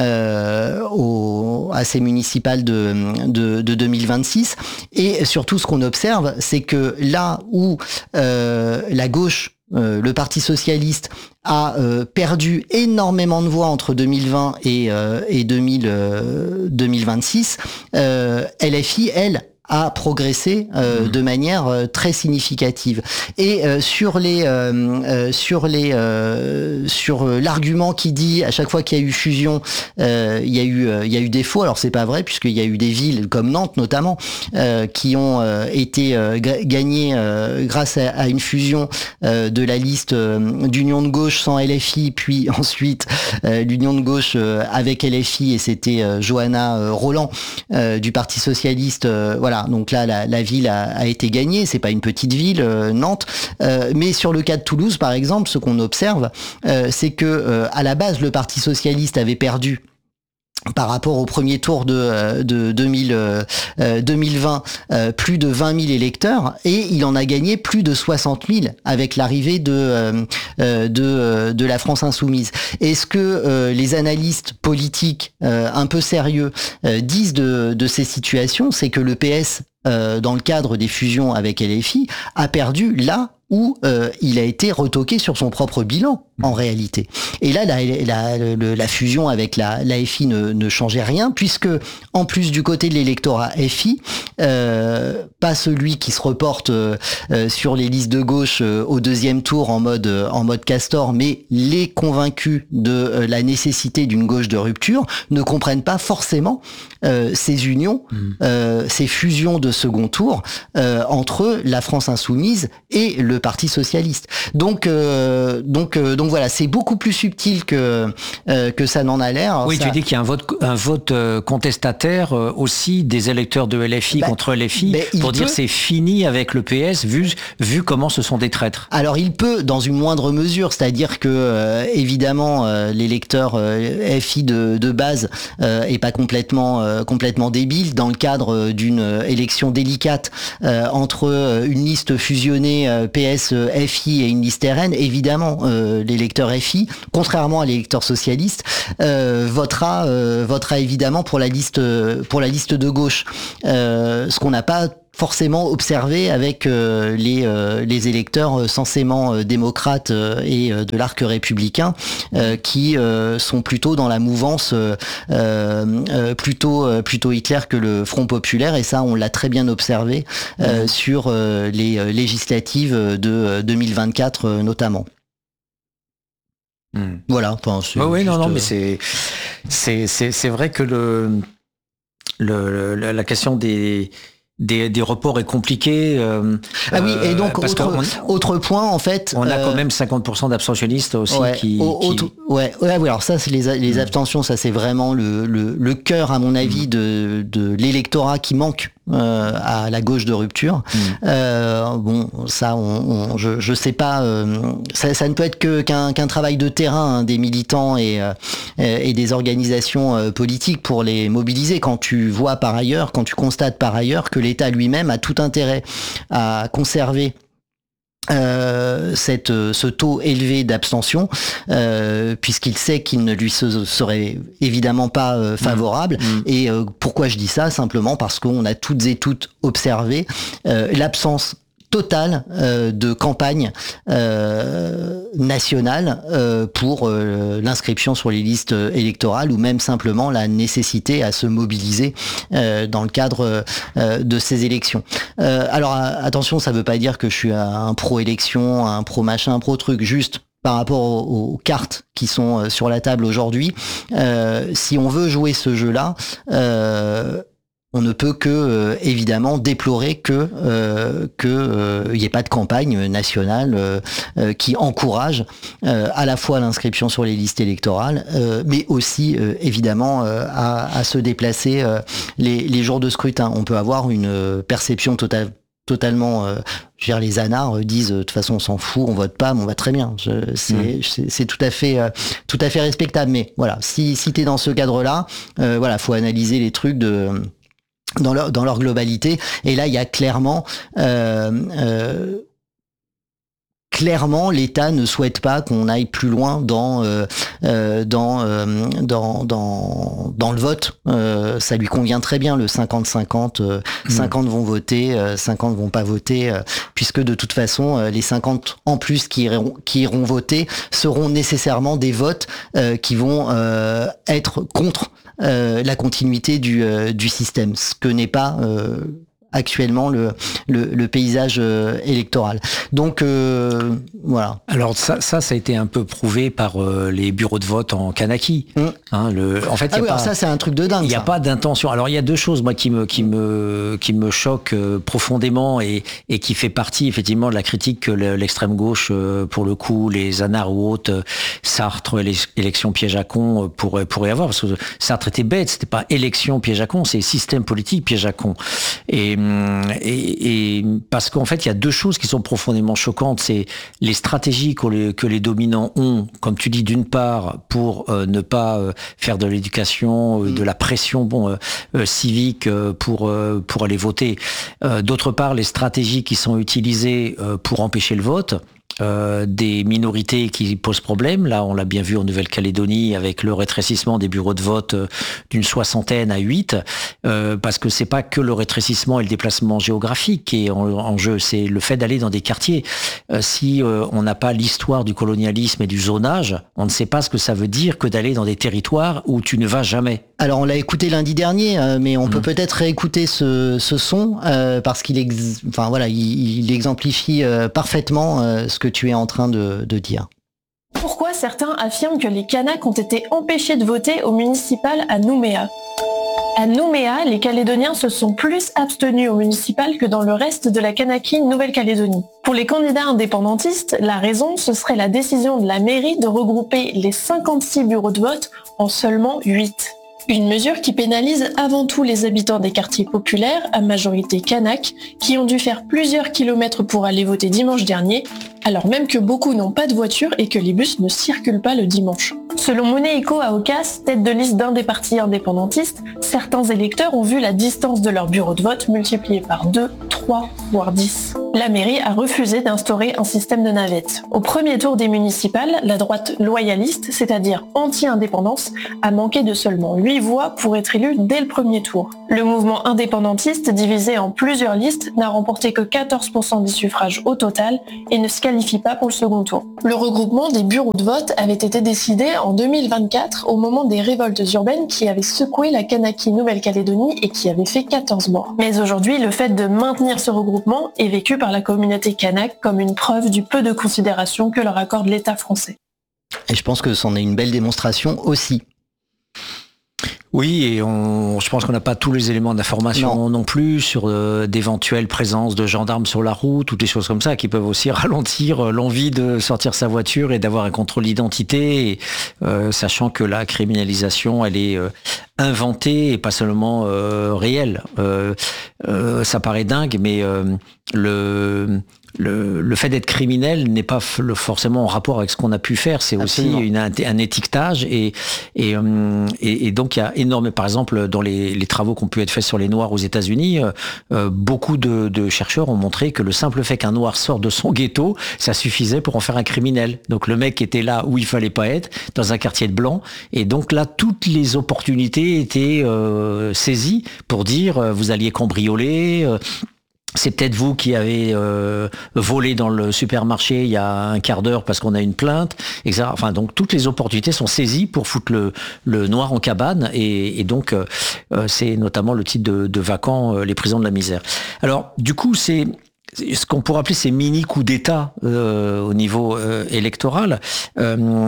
euh, au, à ces municipales de, de, de deux mille vingt-six. Et surtout, ce qu'on observe, c'est que là où euh, la gauche, Euh, le Parti socialiste a euh, perdu énormément de voix entre deux mille vingt et, euh, et deux mille, euh, deux mille vingt-six, euh, L F I, elle, a progressé euh, mmh. de manière euh, très significative. Et euh, sur les euh, euh, sur les euh, sur euh, l'argument qui dit à chaque fois qu'il y a eu fusion, euh, il y a eu euh, il y a eu défaut. Alors c'est pas vrai, puisqu'il y a eu des villes comme Nantes notamment euh, qui ont euh, été euh, gagnées euh, grâce à, à une fusion euh, de la liste euh, d'union de gauche sans L F I, puis ensuite euh, l'union de gauche euh, avec L F I, et c'était euh, Johanna euh, Roland euh, du Parti socialiste. Euh, voilà. Donc là, la, la ville a, a été gagnée. C'est pas une petite ville, euh, Nantes. Euh, mais sur le cas de Toulouse, par exemple, ce qu'on observe, euh, c'est que euh, à la base, le Parti socialiste avait perdu par rapport au premier tour de, de deux mille, euh, deux mille vingt, euh, plus de vingt mille électeurs, et il en a gagné plus de soixante mille avec l'arrivée de, euh, de, de la France insoumise. Est-ce que euh, les analystes politiques euh, un peu sérieux euh, disent de, de ces situations? C'est que le P S, euh, dans le cadre des fusions avec L F I, a perdu là où euh, il a été retoqué sur son propre bilan, en réalité. Et là, la, la, la, la fusion avec la, la F I ne, ne changeait rien, puisque, en plus du côté de l'électorat F I, euh, pas celui qui se reporte euh, sur les listes de gauche euh, au deuxième tour en mode, euh, en mode Castor, mais les convaincus de euh, la nécessité d'une gauche de rupture ne comprennent pas forcément euh, ces unions, mmh. euh, ces fusions de second tour euh, entre la France insoumise et le Parti socialiste. Donc, euh, donc, euh, donc voilà, c'est beaucoup plus subtil que euh, que ça n'en a l'air. Oui, ça... tu dis qu'il y a un vote, un vote euh, contestataire euh, aussi des électeurs de L F I bah, contre L F I bah, pour dire peut... c'est fini avec le P S vu vu comment ce sont des traîtres. Alors il peut dans une moindre mesure, c'est-à-dire que euh, évidemment euh, l'électeur euh, F I de, de base euh, est pas complètement euh, complètement débile dans le cadre d'une euh, élection délicate euh, entre euh, une liste fusionnée euh, P S F I et une liste R N. Évidemment, euh, l'électeur F I, contrairement à l'électeur socialiste, euh, votera euh, votera évidemment pour la liste pour la liste de gauche. Euh, ce qu'on n'a pas forcément observé avec euh, les euh, les électeurs euh, censément euh, démocrates euh, et euh, de l'arc républicain euh, qui euh, sont plutôt dans la mouvance euh, euh, plutôt euh, plutôt Hitler que le Front populaire, et ça on l'a très bien observé euh, mmh. sur euh, les euh, législatives de euh, deux mille vingt-quatre euh, notamment. Mmh. Voilà. Enfin, c'est oui, oui non non mais c'est c'est c'est c'est vrai que le le, le la question des Des, des reports est compliqué. Euh, ah oui, et donc autre, on, autre point en fait. On a euh, quand même cinquante pour cent d'abstentionnistes aussi ouais, qui, autre, qui... Ouais, ouais, ouais. Alors ça, c'est les, les abstentions, ça c'est vraiment le, le, le cœur à mon avis mmh. de, de l'électorat qui manque. Euh, à la gauche de rupture. Mmh. Euh, bon, ça, on, on, je, je sais pas. Euh, ça, ça ne peut être que qu'un, qu'un travail de terrain hein, des militants et, euh, et des organisations euh, politiques pour les mobiliser. Quand tu vois par ailleurs, quand tu constates par ailleurs que l'État lui-même a tout intérêt à conserver Euh, cette, ce taux élevé d'abstention, euh, puisqu'il sait qu'il ne lui se, serait évidemment pas euh, favorable. Mmh. Et euh, pourquoi je dis ça? Simplement parce qu'on a toutes et toutes observé euh, l'absence totale euh, de campagne euh, nationale euh, pour euh, l'inscription sur les listes électorales, ou même simplement la nécessité à se mobiliser euh, dans le cadre euh, de ces élections. Euh, alors attention, ça veut pas dire que je suis un pro-élection, un pro-machin, un pro-truc, juste par rapport aux, aux cartes qui sont sur la table aujourd'hui. Euh, si on veut jouer ce jeu-là, euh, on ne peut que euh, évidemment déplorer que euh, que euh, y ait pas de campagne nationale euh, euh, qui encourage euh, à la fois l'inscription sur les listes électorales, euh, mais aussi euh, évidemment euh, à, à se déplacer euh, les, les jours de scrutin. On peut avoir une perception totale. totalement euh, je veux dire, les anards disent de toute façon on s'en fout, on vote pas, mais on va très bien. Je, c'est, mmh. c'est, c'est tout à fait euh, tout à fait respectable. Mais voilà, si si t'es dans ce cadre-là, euh, voilà, faut analyser les trucs de dans leur dans leur globalité. Et là, il y a clairement euh, euh, clairement, l'État ne souhaite pas qu'on aille plus loin dans euh, euh, dans, euh, dans dans dans le vote. Euh, ça lui convient très bien le cinquante cinquante. Euh, mmh. cinquante vont voter, euh, cinquante vont pas voter, euh, puisque de toute façon, euh, les cinquante en plus qui iront qui iront voter seront nécessairement des votes euh, qui vont euh, être contre euh, la continuité du euh, du système, ce que n'est pas euh, actuellement le, le, le paysage euh, électoral. Donc euh, voilà. Alors ça, ça, ça a été un peu prouvé par euh, les bureaux de vote en Kanaki. Mmh. Hein, le, en fait, ah y a oui, pas, alors ça c'est un truc de dingue. Il n'y a ça. pas d'intention. Alors il y a deux choses moi qui me qui me qui me choquent euh, profondément et et qui fait partie effectivement de la critique que le, l'extrême gauche, euh, pour le coup, les anards ou autres, euh, Sartre, élection piège à con, euh, pourrait pourrait avoir, parce que Sartre était bête. C'était pas élection piège à con, c'est système politique piège à con. Et et, et parce qu'en fait, il y a deux choses qui sont profondément choquantes. C'est les stratégies que les, que les dominants ont, comme tu dis, d'une part, pour euh, ne pas euh, faire de l'éducation, euh, de la pression bon, euh, euh, civique euh, pour, euh, pour aller voter. Euh, d'autre part, les stratégies qui sont utilisées euh, pour empêcher le vote. Euh, des minorités qui posent problème. Là, on l'a bien vu en Nouvelle-Calédonie avec le rétrécissement des bureaux de vote euh, d'une soixantaine à huit, euh, parce que c'est pas que le rétrécissement et le déplacement géographique qui est en, en jeu, c'est le fait d'aller dans des quartiers. Euh, si euh, on n'a pas l'histoire du colonialisme et du zonage, on ne sait pas ce que ça veut dire que d'aller dans des territoires où tu ne vas jamais. Alors, on l'a écouté lundi dernier, euh, mais on mmh. peut peut-être réécouter ce, ce son euh, parce qu'il ex... enfin, voilà, il, il exemplifie euh, parfaitement euh, ce que tu es en train de, de dire. Pourquoi certains affirment que les Kanaks ont été empêchés de voter au municipal à Nouméa ? À Nouméa, les Calédoniens se sont plus abstenus au municipal que dans le reste de la Kanaky Nouvelle-Calédonie. Pour les candidats indépendantistes, la raison, ce serait la décision de la mairie de regrouper les cinquante-six bureaux de vote en seulement huit. Une mesure qui pénalise avant tout les habitants des quartiers populaires, à majorité kanak, qui ont dû faire plusieurs kilomètres pour aller voter dimanche dernier, alors même que beaucoup n'ont pas de voiture et que les bus ne circulent pas le dimanche. Selon Monéico Aokas, tête de liste d'un des partis indépendantistes, certains électeurs ont vu la distance de leur bureau de vote multipliée par deux, trois, voire dix. La mairie a refusé d'instaurer un système de navette. Au premier tour des municipales, la droite loyaliste, c'est-à-dire anti-indépendance, a manqué de seulement huit voix pour être élue dès le premier tour. Le mouvement indépendantiste, divisé en plusieurs listes, n'a remporté que quatorze pour cent des suffrages au total et ne se qualifie pas pour le second tour. Le regroupement des bureaux de vote avait été décidé en deux mille vingt-quatre au moment des révoltes urbaines qui avaient secoué la Kanaky Nouvelle-Calédonie et qui avaient fait quatorze morts. Mais aujourd'hui, le fait de maintenir ce regroupement est vécu par la communauté kanak comme une preuve du peu de considération que leur accorde l'État français. Et je pense que c'en est une belle démonstration aussi. Oui, et on, je pense qu'on n'a pas tous les éléments d'information non, non plus sur euh, d'éventuelles présences de gendarmes sur la route, toutes les choses comme ça qui peuvent aussi ralentir euh, l'envie de sortir sa voiture et d'avoir un contrôle d'identité, et, euh, sachant que la criminalisation, elle est euh, inventée et pas seulement euh, réelle. Euh, euh, ça paraît dingue, mais euh, le... Le, le fait d'être criminel n'est pas f- forcément en rapport avec ce qu'on a pu faire, c'est Absolument. aussi une, un, un étiquetage et, et, euh, et, et donc il y a énormément, par exemple dans les, les travaux qui ont pu être faits sur les Noirs aux États-Unis, euh, beaucoup de, de chercheurs ont montré que le simple fait qu'un Noir sorte de son ghetto, ça suffisait pour en faire un criminel. Donc le mec était là où il fallait pas être, dans un quartier de blancs, et donc là toutes les opportunités étaient euh, saisies pour dire euh, vous alliez cambrioler. Euh, C'est peut-être vous qui avez euh, volé dans le supermarché il y a un quart d'heure parce qu'on a une plainte, et cetera. Enfin, donc toutes les opportunités sont saisies pour foutre le, le noir en cabane, et, et donc euh, c'est notamment le titre de, de vacant, euh, les prisons de la misère. Alors, du coup, c'est ce qu'on pourrait appeler ces mini coups d'État euh, au niveau euh, électoral. Euh,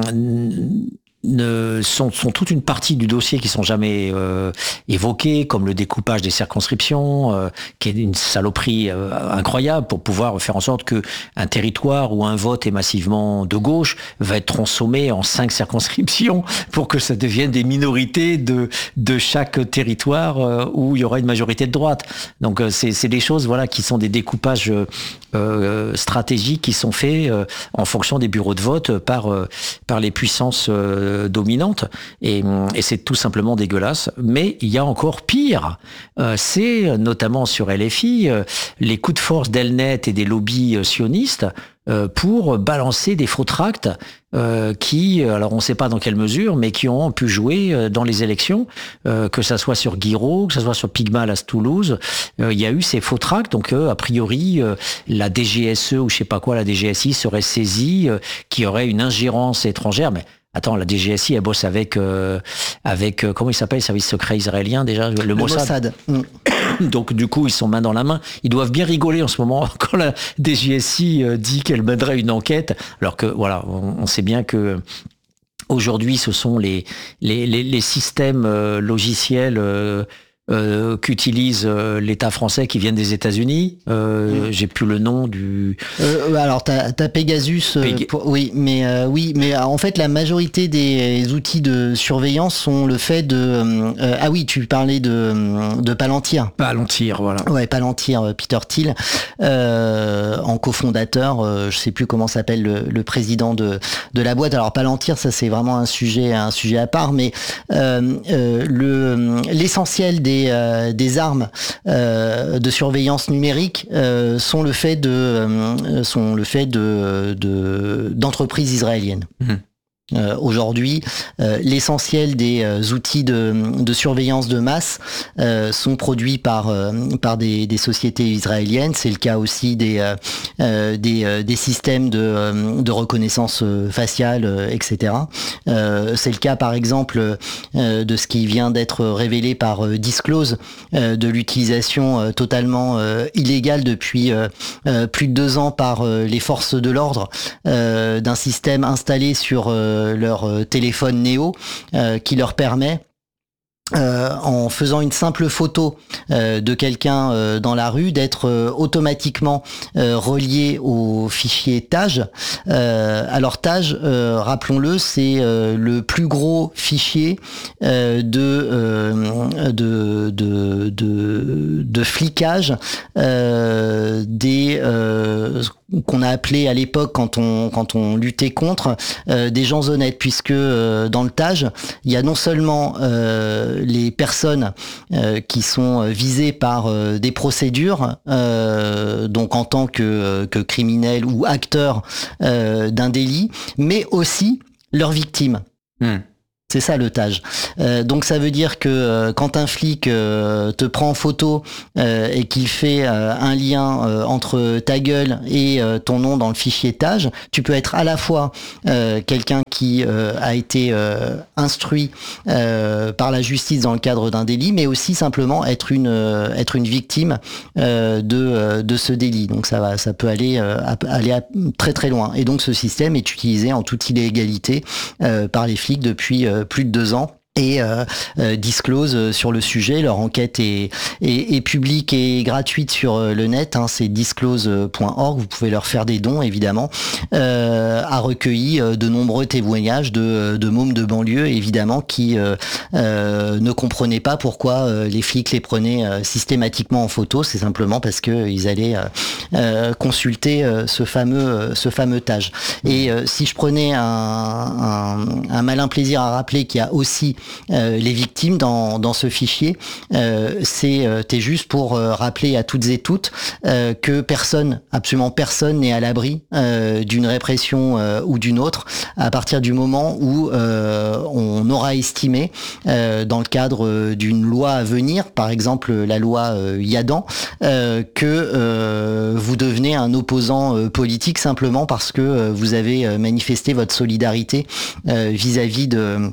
Ne, sont, sont toute une partie du dossier qui sont jamais euh, évoqués, comme le découpage des circonscriptions, euh, qui est une saloperie euh, incroyable pour pouvoir faire en sorte que un territoire où un vote est massivement de gauche va être transformé en cinq circonscriptions pour que ça devienne des minorités de de chaque territoire euh, où il y aura une majorité de droite. Donc euh, c'est c'est des choses voilà qui sont des découpages euh, stratégiques qui sont faits euh, en fonction des bureaux de vote par euh, par les puissances euh, dominante, et, et c'est tout simplement dégueulasse. Mais il y a encore pire, euh, c'est notamment sur L F I euh, les coups de force d'Elnet et des lobbies euh, sionistes euh, pour balancer des faux tracts euh, qui, alors on ne sait pas dans quelle mesure, mais qui ont pu jouer euh, dans les élections, euh, que ça soit sur Guiraud, que ça soit sur Pygmal à Toulouse, euh, il y a eu ces faux tracts, donc euh, a priori euh, la D G S E ou je sais pas quoi, la D G S I serait saisie, euh, qu'il y aurait une ingérence étrangère, mais attends, la D G S I, elle bosse avec, euh, avec euh, comment il s'appelle, le service secret israélien déjà, le, le Mossad. Mossad. Donc du coup, ils sont main dans la main. Ils doivent bien rigoler en ce moment quand la D G S I euh, dit qu'elle mènerait une enquête, alors que voilà, on, on sait bien que aujourd'hui, ce sont les les les, les systèmes euh, logiciels euh, euh, qu'utilise euh, l'État français qui viennent des États-Unis. Euh, mmh. J'ai plus le nom du. Euh, alors t'as, t'as Pegasus, euh, Peg... pour, oui, mais euh, oui, mais en fait la majorité des outils de surveillance sont le fait de. Euh, ah oui, tu parlais de de Palantir. Palantir, voilà. Ouais, Palantir, Peter Thiel, euh, en cofondateur. Euh, je sais plus comment s'appelle le, le président de de la boîte. Alors Palantir, ça c'est vraiment un sujet un sujet à part, mais euh, euh, le l'essentiel des Euh, des armes euh, de surveillance numérique euh, sont le fait de euh, sont le fait de, de d'entreprises israéliennes. Mmh. Euh, aujourd'hui, euh, l'essentiel des euh, outils de, de surveillance de masse euh, sont produits par euh, par des, des sociétés israéliennes. C'est le cas aussi des euh, euh, des, euh, des systèmes de, euh, de reconnaissance faciale, euh, et cetera. Euh, c'est le cas, par exemple, euh, de ce qui vient d'être révélé par euh, Disclose, euh, de l'utilisation euh, totalement euh, illégale depuis euh, euh, plus de deux ans par euh, les forces de l'ordre euh, d'un système installé sur euh, leur téléphone Néo euh, qui leur permet Euh, en faisant une simple photo euh, de quelqu'un euh, dans la rue, d'être euh, automatiquement euh, relié au fichier Tage. Euh, alors Tage, euh, rappelons-le, c'est euh, le plus gros fichier euh, de, euh, de, de, de, de flicage euh, des euh, qu'on a appelé à l'époque, quand on quand on luttait contre, euh, des gens honnêtes, puisque euh, dans le Tage, il y a non seulement euh, les personnes euh, qui sont visées par euh, des procédures, euh, donc en tant que, que criminels ou acteurs euh, d'un délit, mais aussi leurs victimes. Mmh. C'est ça le Tage. Euh, donc ça veut dire que euh, quand un flic euh, te prend en photo euh, et qu'il fait euh, un lien euh, entre ta gueule et euh, ton nom dans le fichier Tage, tu peux être à la fois euh, quelqu'un qui euh, a été euh, instruit euh, par la justice dans le cadre d'un délit, mais aussi simplement être une euh, être une victime euh, de euh, de ce délit. Donc ça va, ça peut aller euh, aller à très très loin. Et donc ce système est utilisé en toute illégalité euh, par les flics depuis euh, plus de deux ans. Et euh, euh, Disclose euh, sur le sujet. Leur enquête est, est, est publique et gratuite sur euh, le net, hein, c'est disclose point org, vous pouvez leur faire des dons évidemment, euh, a recueilli euh, de nombreux témoignages de, de mômes de banlieue évidemment qui euh, euh, ne comprenaient pas pourquoi euh, les flics les prenaient euh, systématiquement en photo. C'est simplement parce que ils allaient euh, euh, consulter euh, ce fameux euh, ce fameux Tage. Et euh, si je prenais un, un, un malin plaisir à rappeler qu'il y a aussi Euh, les victimes dans, dans ce fichier, euh, c'est euh, t'es juste pour euh, rappeler à toutes et toutes euh, que personne, absolument personne n'est à l'abri euh, d'une répression euh, ou d'une autre à partir du moment où euh, on aura estimé euh, dans le cadre d'une loi à venir, par exemple la loi euh, Yadan, euh, que euh, vous devenez un opposant euh, politique simplement parce que euh, vous avez manifesté votre solidarité euh, vis-à-vis de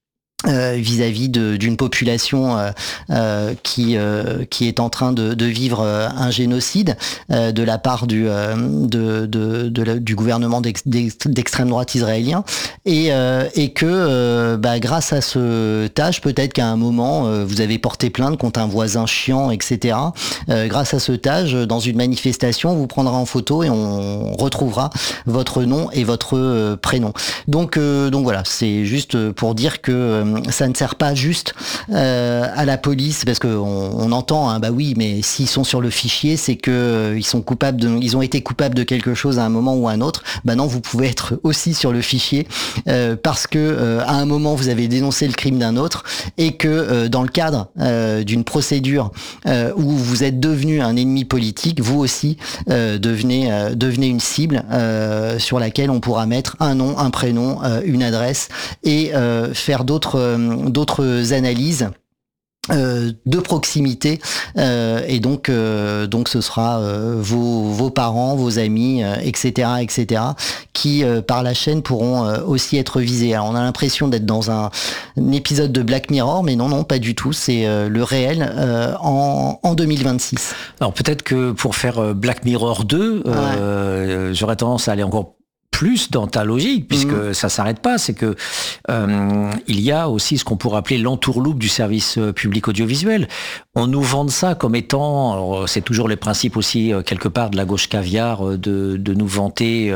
Euh, vis-à-vis de, d'une population euh, euh, qui euh, qui est en train de, de vivre euh, un génocide euh, de la part du euh, de, de, de la, du gouvernement d'ex, d'extrême droite israélien et euh, et que euh, bah, grâce à ce Tage, peut-être qu'à un moment euh, vous avez porté plainte contre un voisin chiant, et cetera. Euh, grâce à ce Tage, dans une manifestation, on vous prendra en photo et on retrouvera votre nom et votre euh, prénom. Donc euh, donc voilà, c'est juste pour dire que euh, ça ne sert pas juste euh, à la police, parce que on, on entend, hein, bah oui, mais s'ils sont sur le fichier, c'est que euh, ils sont coupables de, ils ont été coupables de quelque chose à un moment ou à un autre. Bah non, vous pouvez être aussi sur le fichier euh, parce que euh, à un moment vous avez dénoncé le crime d'un autre et que euh, dans le cadre euh, d'une procédure euh, où vous êtes devenu un ennemi politique, vous aussi euh, devenez euh, devenez une cible euh, sur laquelle on pourra mettre un nom, un prénom, euh, une adresse et euh, faire d'autres euh, d'autres analyses Euh, de proximité euh, et donc euh, donc ce sera euh, vos vos parents, vos amis, euh, et cetera, et cetera, qui euh, par la chaîne pourront euh, aussi être visés. Alors on a l'impression d'être dans un, un épisode de Black Mirror, mais non non pas du tout. C'est euh, le réel euh, en en deux mille vingt-six. Alors peut-être que pour faire Black Mirror deux, ouais. euh, j'aurais tendance à aller encore plus dans ta logique, puisque mmh. ça s'arrête pas, c'est que euh, il y a aussi ce qu'on pourrait appeler l'entourloupe du service public audiovisuel. on nous vend ça comme étant, alors, c'est toujours les principes aussi quelque part de la gauche caviar, de, de nous vanter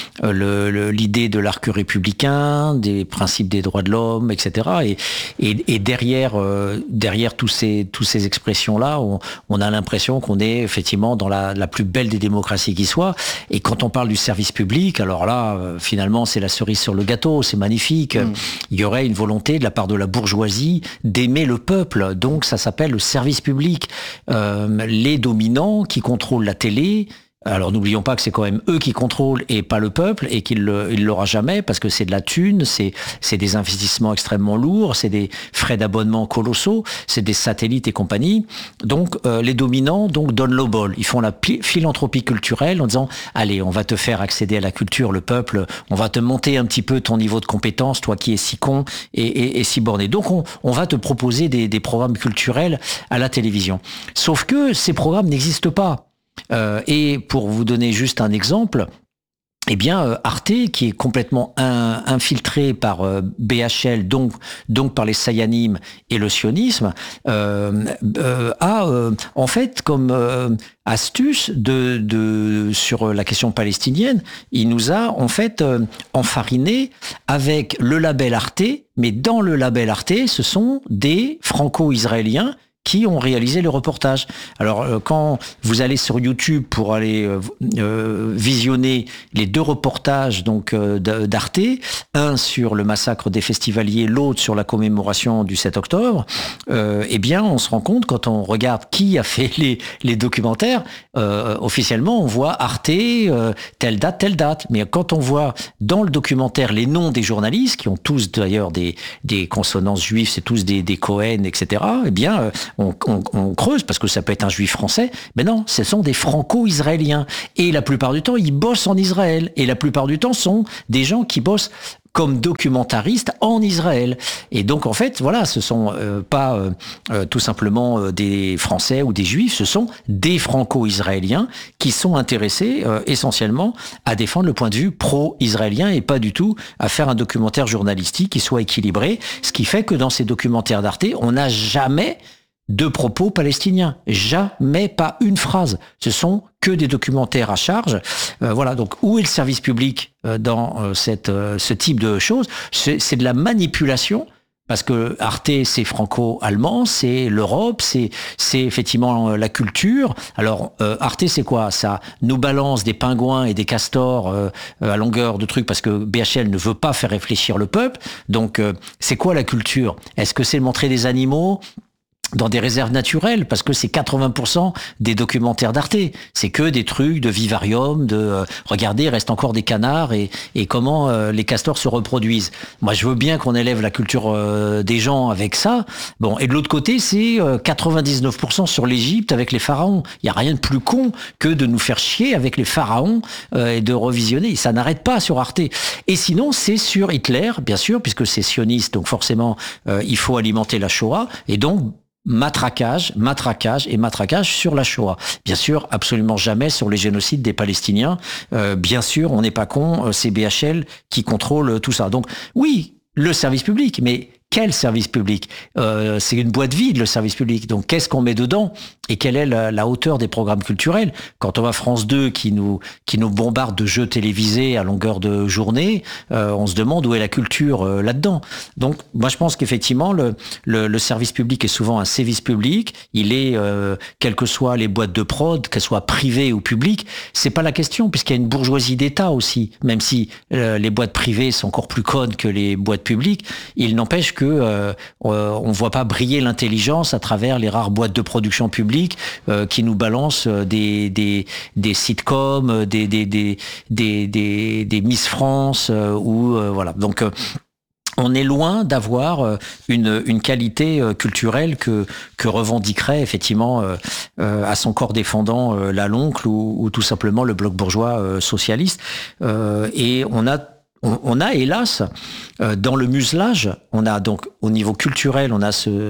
le, le, l'idée de l'arc républicain, des principes des droits de l'homme, et cetera. Et, et, et derrière, derrière tous ces, tous ces expressions-là, on, on a l'impression qu'on est effectivement dans la, la plus belle des démocraties qui soit. Et quand on parle du service public, alors là, finalement, c'est la cerise sur le gâteau, c'est magnifique. Mmh. Il y aurait une volonté de la part de la bourgeoisie d'aimer le peuple. Donc ça s'appelle le service public. Euh, les dominants qui contrôlent la télé, alors n'oublions pas que c'est quand même eux qui contrôlent et pas le peuple, et qu'il ne l'aura jamais parce que c'est de la thune, c'est, c'est des investissements extrêmement lourds, c'est des frais d'abonnement colossaux, c'est des satellites et compagnie. Donc euh, les dominants donc donnent le bol. Ils font la pi- philanthropie culturelle en disant « Allez, on va te faire accéder à la culture, le peuple, on va te monter un petit peu ton niveau de compétence, toi qui es si con et, et, et si borné. Donc on, on va te proposer des, des programmes culturels à la télévision. » Sauf que ces programmes n'existent pas. Euh, et pour vous donner juste un exemple, eh bien euh, Arte, qui est complètement in, infiltré par euh, B H L, donc donc par les Sayanim et le sionisme, euh, euh, a euh, en fait comme euh, astuce de, de sur la question palestinienne, il nous a en fait euh, enfariné avec le label Arte, mais dans le label Arte, ce sont des franco-israéliens qui ont réalisé le reportage. Alors, euh, quand vous allez sur YouTube pour aller euh, euh, visionner les deux reportages donc euh, d'Arte, un sur le massacre des festivaliers, l'autre sur la commémoration du sept octobre, euh, eh bien, on se rend compte, quand on regarde qui a fait les, les documentaires, euh, officiellement, on voit Arte, euh, telle date, telle date. Mais quand on voit dans le documentaire les noms des journalistes, qui ont tous d'ailleurs des, des consonances juives, c'est tous des, des Cohen, et cetera, eh bien, euh, On, on, on creuse parce que ça peut être un juif français, mais non, ce sont des franco-israéliens. Et la plupart du temps, ils bossent en Israël. Et la plupart du temps, sont des gens qui bossent comme documentaristes en Israël. Et donc, en fait, voilà, ce sont euh, pas euh, euh, tout simplement euh, des Français ou des Juifs, ce sont des franco-israéliens qui sont intéressés euh, essentiellement à défendre le point de vue pro-israélien et pas du tout à faire un documentaire journalistique qui soit équilibré. Ce qui fait que dans ces documentaires d'Arte, on n'a jamais de propos palestiniens. Jamais, pas une phrase. Ce sont que des documentaires à charge. Euh, voilà, donc où est le service public euh, dans euh, cette, euh, ce type de choses? C'est, c'est de la manipulation. Parce que Arte, c'est franco-allemand, c'est l'Europe, c'est c'est effectivement la culture. Alors euh, Arte, c'est quoi? Ça nous balance des pingouins et des castors euh, à longueur de trucs parce que B H L ne veut pas faire réfléchir le peuple. Donc euh, c'est quoi la culture? Est-ce que c'est montrer des animaux dans des réserves naturelles, parce que c'est quatre-vingts pour cent des documentaires d'Arte. C'est que des trucs de vivarium, de euh, regardez, il reste encore des canards et, et comment euh, les castors se reproduisent. Moi, je veux bien qu'on élève la culture euh, des gens avec ça. Bon, et de l'autre côté, c'est euh, quatre-vingt-dix-neuf pour cent sur l'Égypte avec les pharaons. Il y a rien de plus con que de nous faire chier avec les pharaons euh, et de revisionner. Ça n'arrête pas sur Arte. Et sinon, c'est sur Hitler, bien sûr, puisque c'est sioniste, donc forcément, euh, il faut alimenter la Shoah. Et donc, matraquage, matraquage et matraquage sur la Shoah. Bien sûr, absolument jamais sur les génocides des Palestiniens. Euh, bien sûr, on n'est pas con, c'est B H L qui contrôle tout ça. Donc oui, le service public, mais quel service public? euh, C'est une boîte vide, le service public. Donc, qu'est-ce qu'on met dedans? Et quelle est la, la hauteur des programmes culturels? Quand on voit France deux qui nous, qui nous bombarde de jeux télévisés à longueur de journée, euh, on se demande où est la culture euh, là-dedans. Donc, moi, je pense qu'effectivement, le, le, le service public est souvent un sévice public. Il est, euh, quelles que soient les boîtes de prod, qu'elles soient privées ou publiques, c'est pas la question, puisqu'il y a une bourgeoisie d'État aussi. Même si euh, les boîtes privées sont encore plus connes que les boîtes publiques, il n'empêche que euh, on voit pas briller l'intelligence à travers les rares boîtes de production publique euh, qui nous balancent des des des sitcoms, des des des des des, des Miss France euh, ou euh, voilà. Donc euh, on est loin d'avoir une, une qualité culturelle que, que revendiquerait effectivement euh, euh, à son corps défendant euh, la l'oncle ou, ou tout simplement le bloc bourgeois euh, socialiste. Euh, et on a On, on a, hélas, euh, dans le muselage, on a donc, au niveau culturel, on a ce,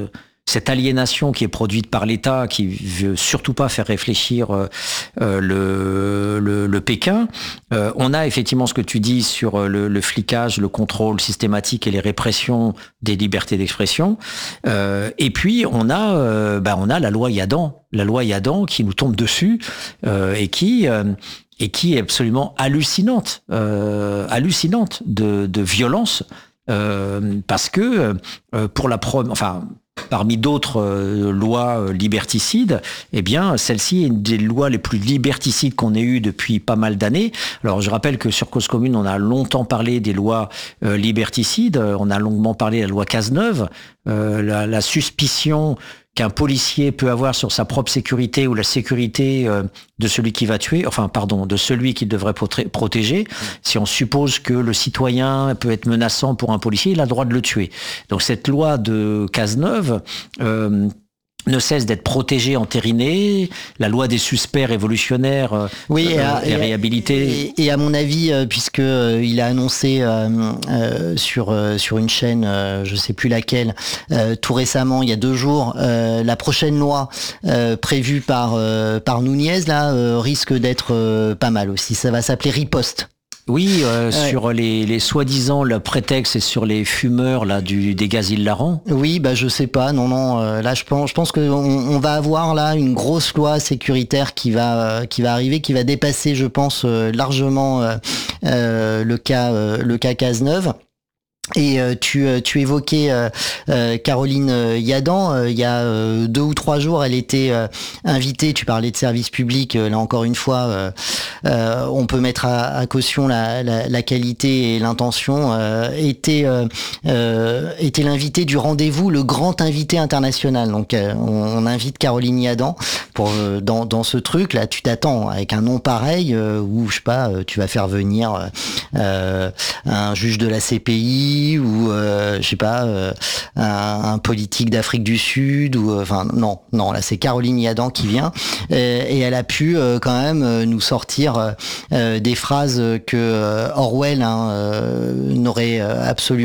cette aliénation qui est produite par l'État, qui veut surtout pas faire réfléchir euh, le, le, le Pékin. Euh, on a effectivement ce que tu dis sur le, le flicage, le contrôle systématique et les répressions des libertés d'expression. Euh, et puis on a, euh, bah, on a la loi Yadan, la loi Yadan qui nous tombe dessus euh, et qui euh, et qui est absolument hallucinante, euh, hallucinante de, de violence, euh, parce que euh, pour la pro, enfin. Parmi d'autres euh, lois euh, liberticides, eh bien, celle-ci est une des lois les plus liberticides qu'on ait eues depuis pas mal d'années. Alors, je rappelle que sur Cause Commune, on a longtemps parlé des lois euh, liberticides. On a longuement parlé de la loi Cazeneuve, euh, la, la suspicion qu'un policier peut avoir sur sa propre sécurité ou la sécurité euh, de celui qui va tuer, enfin, pardon, de celui qu'il devrait proté- protéger. Si on suppose que le citoyen peut être menaçant pour un policier, il a le droit de le tuer. Donc, cette loi de Cazeneuve euh, ne cesse d'être protégée, entérinée. La loi des suspects révolutionnaires euh, oui, et, euh, à, est réhabilitée. Et, et à mon avis, euh, puisque euh, il a annoncé euh, euh, sur euh, sur une chaîne, euh, je sais plus laquelle, euh, tout récemment, il y a deux jours, euh, la prochaine loi euh, prévue par euh, par Nunez là euh, risque d'être euh, pas mal aussi. Ça va s'appeler Riposte. Oui, euh, ouais. sur les, les soi-disant, le prétexte, c'est sur les fumeurs là du des gaz hilarants. Oui, bah je sais pas, non, non. Euh, là, je pense, je pense que on, on va avoir là une grosse loi sécuritaire qui va euh, qui va arriver, qui va dépasser, je pense, euh, largement euh, euh, le cas euh, le cas Cazeneuve. Et euh, tu, tu évoquais euh, euh, Caroline Yadan. Euh, il y a euh, deux ou trois jours, elle était euh, invitée. Tu parlais de service public. Euh, là encore une fois, euh, euh, on peut mettre à, à caution la, la, la qualité et l'intention. Euh, était euh, euh, était l'invité du rendez-vous, le grand invité international. Donc, euh, on, on invite Caroline Yadan pour euh, dans dans ce truc là. Tu t'attends avec un nom pareil euh, où je sais pas, tu vas faire venir euh, un juge de la C P I. Ou euh, je sais pas euh, un, un politique d'Afrique du Sud ou euh, enfin non non là c'est Caroline Yadan qui vient et, et elle a pu euh, quand même euh, nous sortir euh, des phrases que euh, Orwell hein, euh, n'aurait absolument